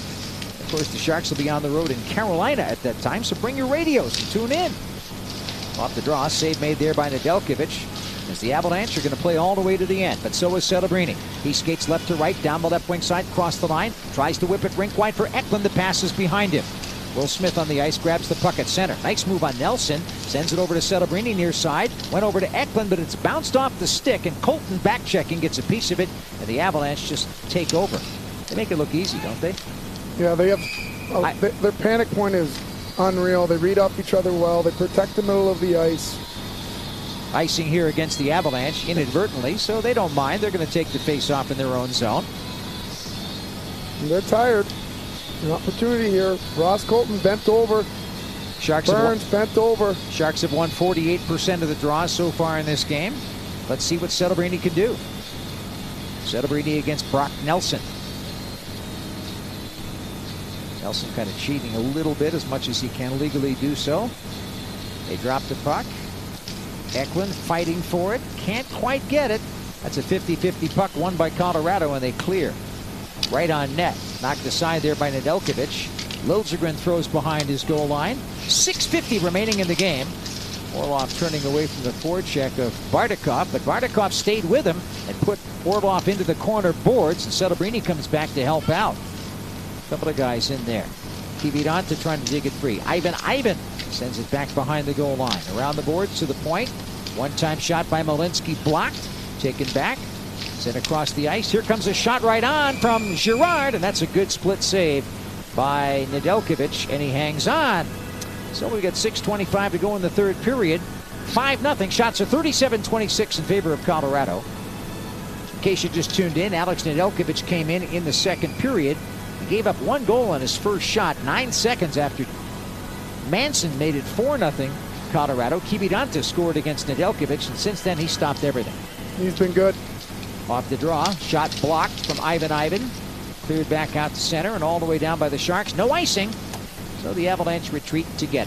Speaker 1: Of course, the Sharks will be on the road in Carolina at that time, so bring your radios and tune in. Off the draw, save made there by Nedeljkovic, as the Avalanche are going to play all the way to the end, but so is Celebrini. He skates left to right, down the left wing side, across the line, tries to whip it rink wide for Eklund. The pass is behind him. Will Smith on the ice, grabs the puck at center. Nice move on Nelson, sends it over to Celebrini near side, went over to Eklund, but it's bounced off the stick, and Colton back checking gets a piece of it, and the Avalanche just take over. They make it look easy, don't they?
Speaker 2: Yeah, they have. Uh,
Speaker 1: I,
Speaker 2: they, their panic point is unreal. They read off each other well. They protect the middle of the ice.
Speaker 1: Icing here against the Avalanche inadvertently, so they don't mind. They're going to take the face off in their own zone.
Speaker 2: And they're tired. An opportunity here. Ross Colton bent over.
Speaker 1: Sharks
Speaker 2: Burns
Speaker 1: have won,
Speaker 2: bent over.
Speaker 1: Sharks have won forty-eight percent of the draws so far in this game. Let's see what Celebrini can do. Celebrini against Brock Nelson. Nelson kind of cheating a little bit, as much as he can legally do so. They drop the puck. Eklund fighting for it. Can't quite get it. That's a fifty fifty puck won by Colorado, and they clear. Right on net. Knocked aside there by Nedeljkovic. Liljegren throws behind his goal line. six fifty remaining in the game. Orlov turning away from the forecheck of Bardakov, but Bardakov stayed with him and put Orlov into the corner boards, and Celebrini comes back to help out. A couple of guys in there. Kiviranta trying to dig it free. Ivan Ivan sends it back behind the goal line. Around the boards to the point. One-time shot by Malinsky blocked. Taken back. Sent across the ice. Here comes a shot right on from Girard, and that's a good split save by Nedeljkovic, and he hangs on. So we got six twenty-five to go in the third period. five nothing. Shots are thirty-seven twenty-six in favor of Colorado. In case you just tuned in, Alex Nedeljkovic came in in the second period. He gave up one goal on his first shot nine seconds after Manson made it four nothing Colorado. Kibidanta scored against Nedeljkovic, and since then he stopped everything.
Speaker 2: He's been good.
Speaker 1: Off the draw, shot blocked from Ivan Ivan. Cleared back out to center and all the way down by the Sharks. No icing, so the Avalanche retreat to get it.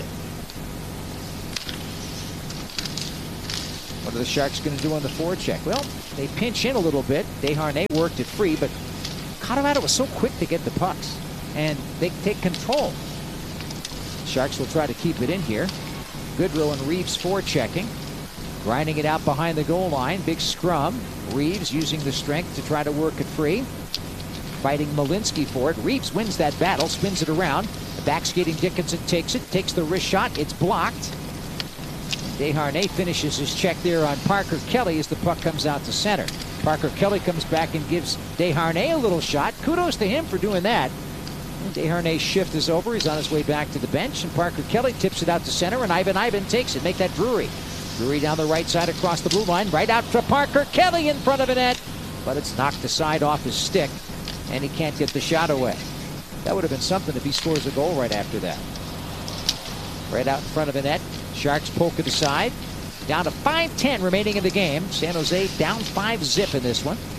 Speaker 1: What are the Sharks going to do on the forecheck? Well, they pinch in a little bit. Desharnais worked it free, but Colorado was so quick to get the pucks, and they take control. Sharks will try to keep it in here. Goodrow and Reeves forechecking. Grinding it out behind the goal line. Big scrum. Reeves using the strength to try to work it free. Fighting Malinsky for it. Reeves wins that battle, spins it around. The back skating Dickinson takes it, takes the wrist shot. It's blocked. Desharnais finishes his check there on Parker Kelly as the puck comes out to center. Parker Kelly comes back and gives Desharnais a little shot. Kudos to him for doing that. And Desharnais' shift is over. He's on his way back to the bench, and Parker Kelly tips it out to center, and Ivan Ivan takes it. Make that Drury. Drury down the right side across the blue line, right out to Parker Kelly in front of the net. But it's knocked aside off his stick, and he can't get the shot away. That would have been something if he scores a goal right after that. Right out in front of the net. Sharks poke it aside. Down to five ten remaining in the game. San Jose down five zip in this one.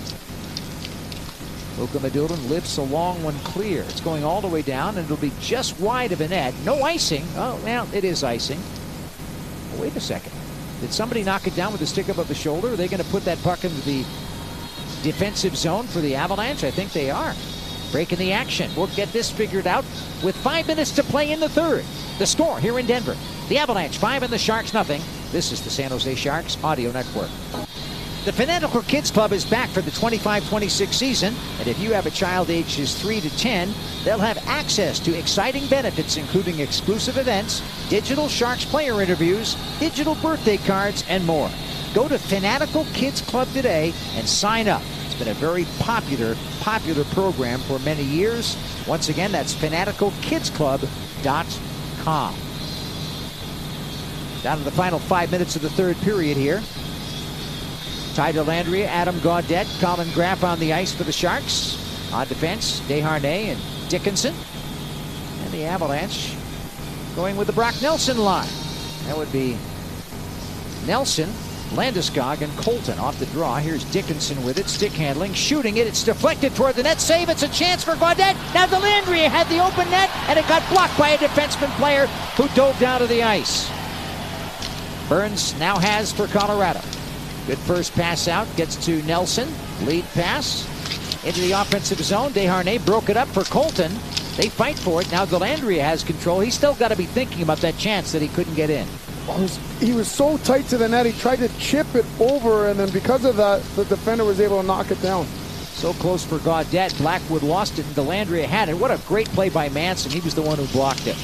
Speaker 1: Luka Madulin lifts a long one clear. It's going all the way down, and it'll be just wide of the net. No icing. Oh, well, it is icing. Oh, wait a second. Did somebody knock it down with the stick above the shoulder? Are they going to put that puck into the defensive zone for the Avalanche? I think they are. Breaking the action. We'll get this figured out with five minutes to play in the third. The score here in Denver. The Avalanche five and the Sharks nothing. This is the San Jose Sharks Audio Network. The Fanatical Kids Club is back for the twenty-five twenty-six season, and if you have a child ages three to ten, they'll have access to exciting benefits including exclusive events, digital Sharks player interviews, digital birthday cards, and more. Go to Fanatical Kids Club today and sign up. It's been a very popular, popular program for many years. Once again, that's fanatical kids club dot com. Down to the final five minutes of the third period here. Ty Dellandrea, Adam Gaudette, Colin Graff on the ice for the Sharks. On defense, Desharnais and Dickinson. And the Avalanche going with the Brock Nelson line. That would be Nelson, Landeskog, and Colton off the draw. Here's Dickinson with it, stick handling, shooting it. It's deflected toward the net. Save. It's a chance for Gaudette. Now Dellandrea had the open net, and it got blocked by a defenseman player who dove down to the ice. Burns now has for Colorado. Good first pass out, gets to Nelson. Lead pass into the offensive zone. Desharnais broke it up for Colton. They fight for it. Now Dellandrea has control. He's still got to be thinking about that chance that he couldn't get in.
Speaker 2: He was so tight to the net, he tried to chip it over, and then because of that, the defender was able to knock it down.
Speaker 1: So close for Gaudette. Blackwood lost it, and Dellandrea had it. What a great play by Manson. He was the one who blocked it.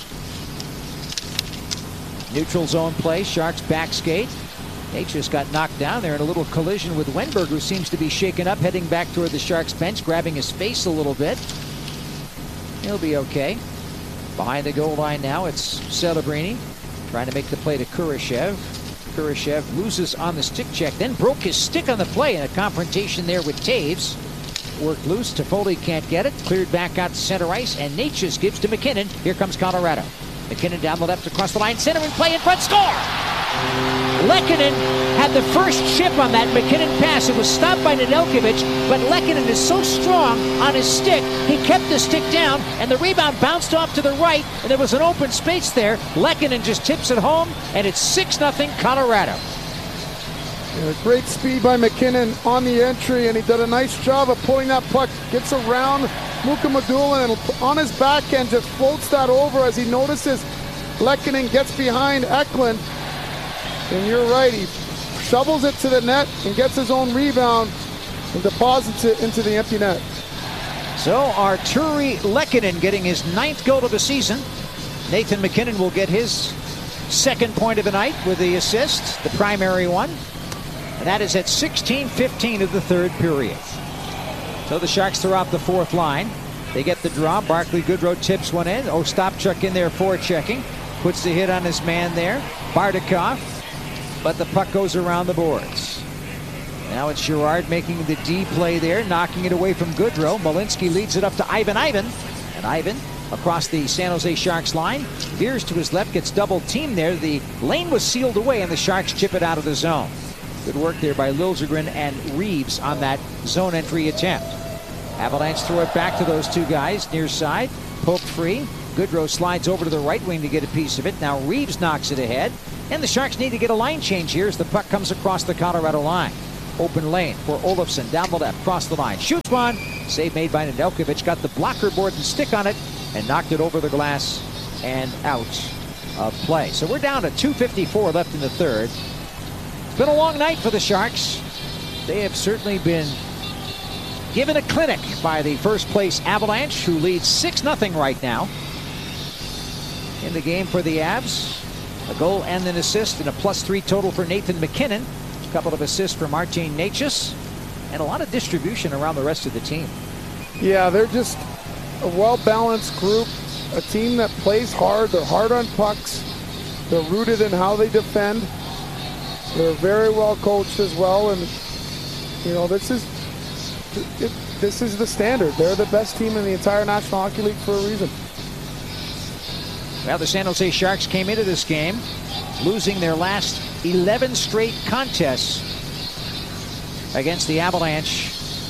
Speaker 1: Neutral zone play. Sharks back skate. They just got knocked down there in a little collision with Wenberg, who seems to be shaken up, heading back toward the Sharks bench, grabbing his face a little bit. He'll be okay. Behind the goal line now, it's Celebrini trying to make the play to Kurashev. Kurashev loses on the stick check, then broke his stick on the play in a confrontation there with Taves. Worked loose. Toffoli can't get it. Cleared back out to center ice, and Natchez gives to McKinnon. Here comes Colorado. McKinnon down the left across the line. Center and play in front. Score! Lehkonen had the first chip on that McKinnon pass. It was stopped by Nedeljkovic, but Lehkonen is so strong on his stick, he kept the stick down, and the rebound bounced off to the right, and there was an open space there. Lehkonen just tips it home, and it's six nothing Colorado.
Speaker 2: Yeah, great speed by McKinnon on the entry, and he did a nice job of pulling that puck. Gets around Luka Madulin, and on his backhand just floats that over as he notices Lehkonen gets behind Eklund. And you're right, he shovels it to the net and gets his own rebound and deposits it into the empty net.
Speaker 1: So Arturi Lehkonen getting his ninth goal of the season. Nathan McKinnon will get his second point of the night with the assist, the primary one. And that is at sixteen fifteen of the third period. So the Sharks throw out the fourth line. They get the draw. Barclay Goodrow tips one in. Ostapchuk in there forechecking. Puts the hit on his man there. Bardakov. But the puck goes around the boards. Now it's Girard making the D play there, knocking it away from Goodrow. Malinsky leads it up to Ivan Ivan. And Ivan across the San Jose Sharks line. Veers to his left, gets double teamed there. The lane was sealed away, and the Sharks chip it out of the zone. Good work there by Liljegren and Reeves on that zone entry attempt. Avalanche throw it back to those two guys near side. Poke free. Goodrow slides over to the right wing to get a piece of it. Now Reeves knocks it ahead. And the Sharks need to get a line change here as the puck comes across the Colorado line. Open lane for Olofsson down the left, cross the line. Shoots one. Save made by Nedeljkovic. Got the blocker board and stick on it and knocked it over the glass and out of play. So we're down to two fifty-four left in the third. It's been a long night for the Sharks. They have certainly been given a clinic by the first place Avalanche, who leads six nothing right now. In the game for the Avs, a goal and an assist and a plus three total for Nathan MacKinnon. A couple of assists for Martin Necas, and a lot of distribution around the rest of the team.
Speaker 2: Yeah, they're just a well-balanced group, a team that plays hard. They're hard on pucks. They're rooted in how they defend. They're very well coached as well, and you know this is it, this is the standard. They're the best team in the entire National Hockey League for a reason.
Speaker 1: Well, the San Jose Sharks came into this game losing their last eleven straight contests against the Avalanche.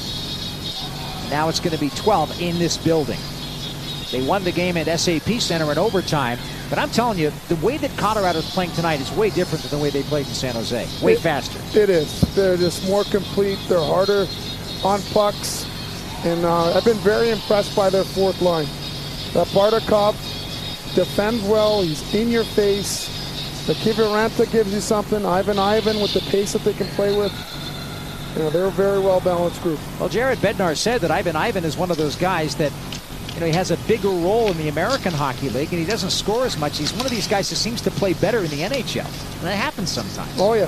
Speaker 1: Now it's going to be twelve in this building. They won the game at S A P Center in overtime, but I'm telling you, the way that Colorado's playing tonight is way different than the way they played in San Jose. Way
Speaker 2: it,
Speaker 1: faster.
Speaker 2: It is. They're just more complete. They're harder on pucks, and uh, I've been very impressed by their fourth line. That Bartikov defends well. He's in your face. The Kiviranta gives you something. Ivan Ivan with the pace that they can play with. You know, they're a very well-balanced group.
Speaker 1: Well, Jared Bednar said that Ivan Ivan is one of those guys that, you know, he has a bigger role in the American Hockey League, and he doesn't score as much. He's one of these guys that seems to play better in the N H L. And that happens sometimes.
Speaker 2: Oh, yeah.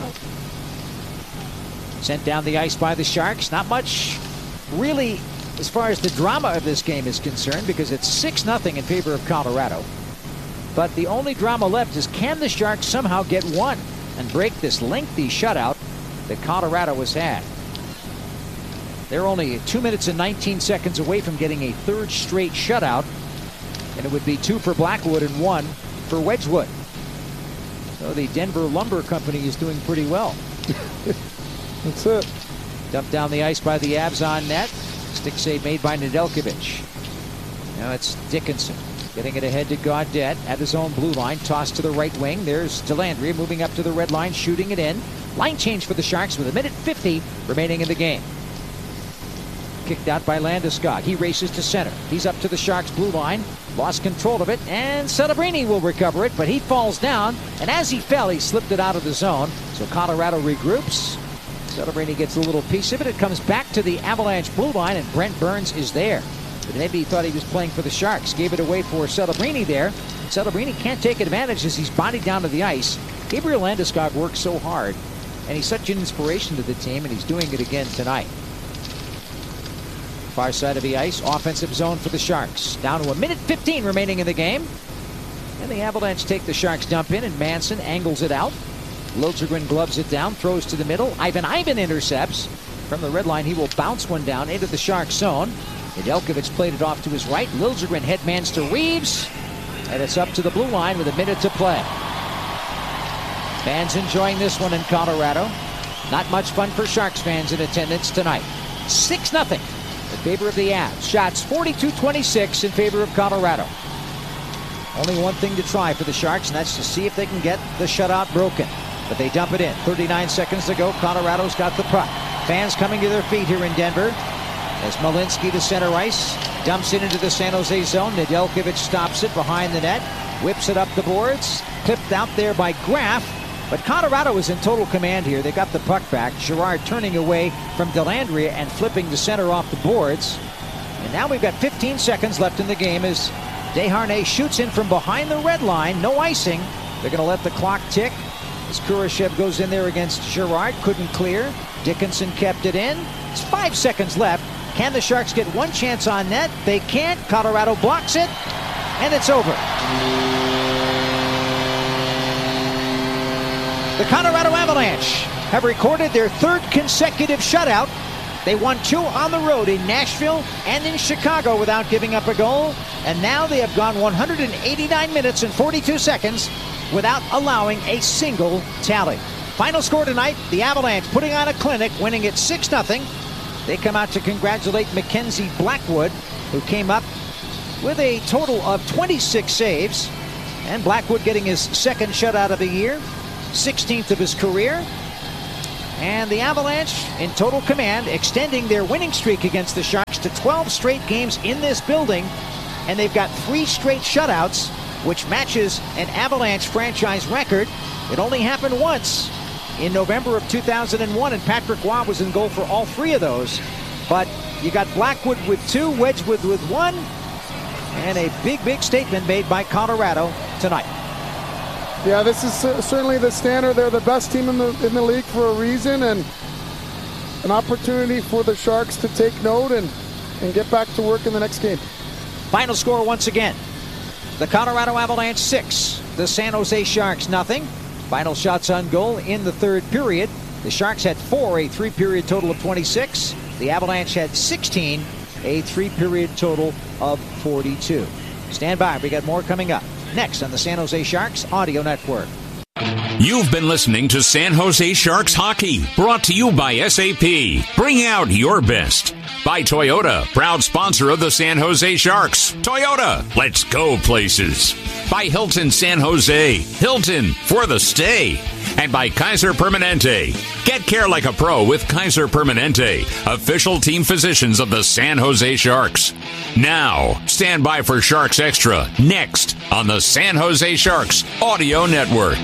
Speaker 1: Sent down the ice by the Sharks. Not much, really, as far as the drama of this game is concerned, because it's six nothing in favor of Colorado. But the only drama left is, can the Sharks somehow get one and break this lengthy shutout that Colorado has had? They're only two minutes and nineteen seconds away from getting a third straight shutout, and it would be two for Blackwood and one for Wedgwood. So the Denver Lumber Company is doing pretty well.
Speaker 2: That's it.
Speaker 1: Dumped down the ice by the Avs on net. Stick save made by Nedeljkovic. Now it's Dickinson getting it ahead to Gaudette at his own blue line. Tossed to the right wing. There's Dellandrea moving up to the red line, shooting it in. Line change for the Sharks with a minute fifty remaining in the game. Kicked out by Landeskog. He races to center. He's up to the Sharks blue line. Lost control of it, and Celebrini will recover it, but he falls down, and as he fell, he slipped it out of the zone. So Colorado regroups. Celebrini gets a little piece of it. It comes back to the Avalanche blue line, and Brent Burns is there. But maybe he thought he was playing for the Sharks. Gave it away for Celebrini there. Celebrini can't take advantage as he's bodied down to the ice. Gabriel Landeskog works so hard, and he's such an inspiration to the team, and he's doing it again tonight. Far side of the ice, offensive zone for the Sharks. Down to a minute fifteen remaining in the game. And the Avalanche take the Sharks dump in, and Manson angles it out. Liljegren gloves it down, throws to the middle. Ivan Ivan intercepts. From the red line, he will bounce one down into the Sharks zone. Nedeljkovic played it off to his right. Liljegren headmans to Reeves. And it's up to the blue line with a minute to play. Fans enjoying this one in Colorado. Not much fun for Sharks fans in attendance tonight. six nothing. In favor of the Avs. Shots forty-two twenty-six in favor of Colorado. Only one thing to try for the Sharks, and that's to see if they can get the shutout broken. But they dump it in. thirty-nine seconds to go. Colorado's got the puck. Fans coming to their feet here in Denver. As Malinsky to center ice. Dumps it into the San Jose zone. Nedeljkovic stops it behind the net. Whips it up the boards. Clipped out there by Graf. But Colorado is in total command here. They got the puck back. Girard turning away from Dellandrea and flipping the center off the boards. And now we've got fifteen seconds left in the game as Desharnais shoots in from behind the red line. No icing. They're going to let the clock tick as Kurashev goes in there against Girard. Couldn't clear. Dickinson kept it in. It's five seconds left. Can the Sharks get one chance on net? They can't. Colorado blocks it. And it's over. The Colorado Avalanche have recorded their third consecutive shutout They won two on the road in Nashville and in Chicago without giving up a goal. And now they have gone one hundred eighty-nine minutes and forty-two seconds without allowing a single tally. Final score tonight, the Avalanche putting on a clinic, winning it six nothing. They come out to congratulate Mackenzie Blackwood, who came up with a total of twenty-six saves. And Blackwood getting his second shutout of the year, sixteenth of his career. And the Avalanche in total command, extending their winning streak against the Sharks to twelve straight games in this building. And they've got three straight shutouts, which matches an Avalanche franchise record. It only happened once in November of two thousand one, and Patrick Roy was in goal for all three of those. But you got Blackwood with two, Wedgwood with one, and a big, big statement made by Colorado tonight.
Speaker 2: Yeah, this is certainly the standard. They're the best team in the in the league for a reason, and an opportunity for the Sharks to take note and, and get back to work in the next game.
Speaker 1: Final score once again. The Colorado Avalanche six, the San Jose Sharks nothing. Final shots on goal in the third period. The Sharks had four, a three-period total of twenty-six. The Avalanche had sixteen, a three-period total of forty-two. Stand by, we got more coming up next on the San Jose Sharks Audio Network.
Speaker 4: You've been listening to San Jose Sharks Hockey, brought to you by S A P. Bring out your best. By Toyota, proud sponsor of the San Jose Sharks. Toyota, let's go places. By Hilton San Jose, Hilton for the stay. And by Kaiser Permanente. Get care like a pro with Kaiser Permanente, official team physicians of the San Jose Sharks. Now, stand by for Sharks Extra, next on the San Jose Sharks Audio Network.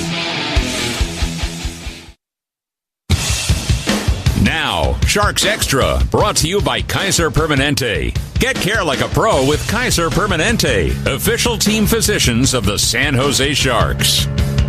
Speaker 4: Now, Sharks Extra, brought to you by Kaiser Permanente. Get care like a pro with Kaiser Permanente, official team physicians of the San Jose Sharks.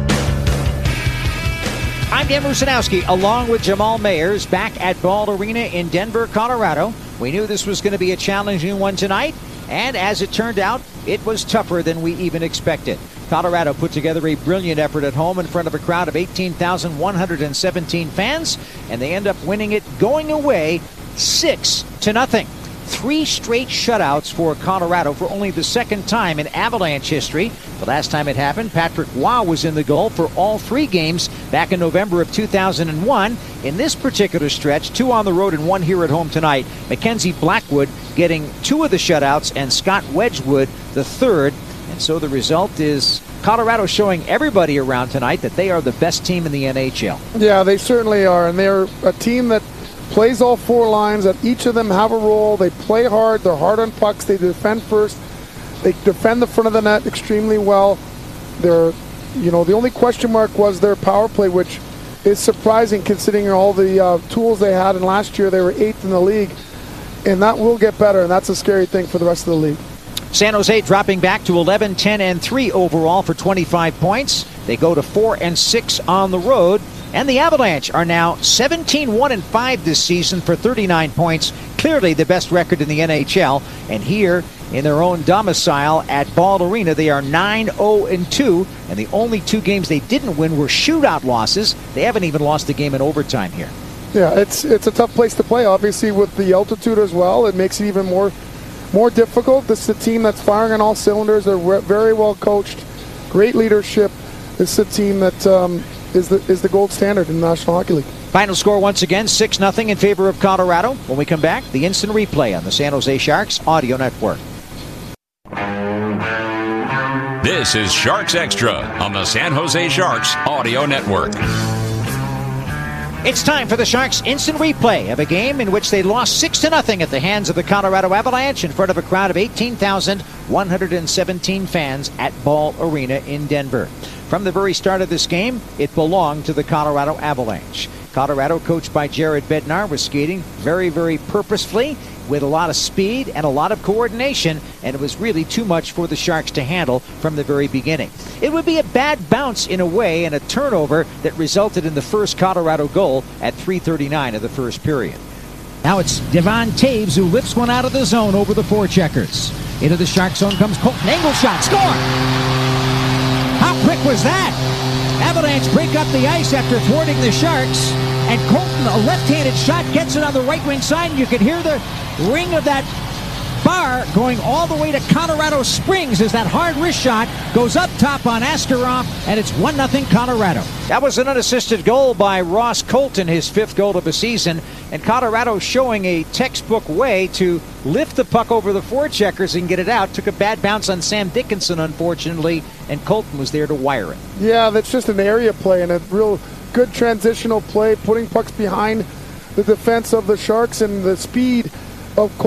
Speaker 1: I'm Dan Rusanowski, along with Jamal Mayers, back at Ball Arena in Denver, Colorado. We knew this was going to be a challenging one tonight, and as it turned out, it was tougher than we even expected. Colorado put together a brilliant effort at home in front of a crowd of eighteen thousand one hundred seventeen fans, and they end up winning it going away six to nothing. Three straight shutouts for Colorado for only the second time in Avalanche history. The last time it happened, Patrick Roy was in the goal for all three games back in November of two thousand one. In this particular stretch, two on the road and one here at home tonight, Mackenzie Blackwood getting two of the shutouts and Scott Wedgwood the third. And so the result is Colorado showing everybody around tonight that they are the best team in the N H L.
Speaker 2: Yeah, they certainly are, and they're a team that plays all four lines, that each of them have a role. They play hard, they're hard on pucks, they defend first, they defend the front of the net extremely well. They're, you know, the only question mark was their power play, which is surprising considering all the uh, tools they had, and last year they were eighth in the league, and that will get better, and that's a scary thing for the rest of the league.
Speaker 1: San Jose dropping back to eleven, ten, and three overall for twenty-five points. They go to four and six on the road. And the Avalanche are now seventeen, one, and five this season for thirty-nine points. Clearly the best record in the N H L. And here in their own domicile at Ball Arena, they are nine, oh, and two. And the only two games they didn't win were shootout losses. They haven't even lost a game in overtime here.
Speaker 2: Yeah, it's it's a tough place to play, obviously, with the altitude as well. It makes it even more more difficult. This is a team that's firing on all cylinders. They're very well coached, great leadership. This is a team that um, is the is the gold standard in the National Hockey League.
Speaker 1: Final score once again, six nothing in favor of Colorado. When we come back, the instant replay on the San Jose Sharks Audio Network.
Speaker 4: This is Sharks Extra on the San Jose Sharks Audio Network.
Speaker 1: It's time for the Sharks instant replay of a game in which they lost six to nothing at the hands of the Colorado Avalanche in front of a crowd of eighteen thousand one hundred seventeen fans at Ball Arena in Denver. From the very start of this game, it belonged to the Colorado Avalanche. Colorado, coached by Jared Bednar, was skating very, very purposefully with a lot of speed and a lot of coordination, and it was really too much for the Sharks to handle from the very beginning. It would be a bad bounce in a way and a turnover that resulted in the first Colorado goal at three thirty-nine of the first period. Now it's Devon Taves who lifts one out of the zone over the forecheckers. Into the Shark zone comes Colton Angle shot. Score! How quick was that? Avalanche break up the ice after thwarting the Sharks, And Colton, a left-handed shot, gets it on the right wing side, and you can hear the ring of that bar going all the way to Colorado Springs as that hard wrist shot goes up top on Askarov, and it's one nothing Colorado. That was an unassisted goal by Ross Colton, his fifth goal of the season, and Colorado showing a textbook way to lift the puck over the forecheckers and get it out. Took a bad bounce on Sam Dickinson, unfortunately, and Colton was there to wire it.
Speaker 2: Yeah, that's just an area play and a real good transitional play, putting pucks behind the defense of the Sharks and the speed of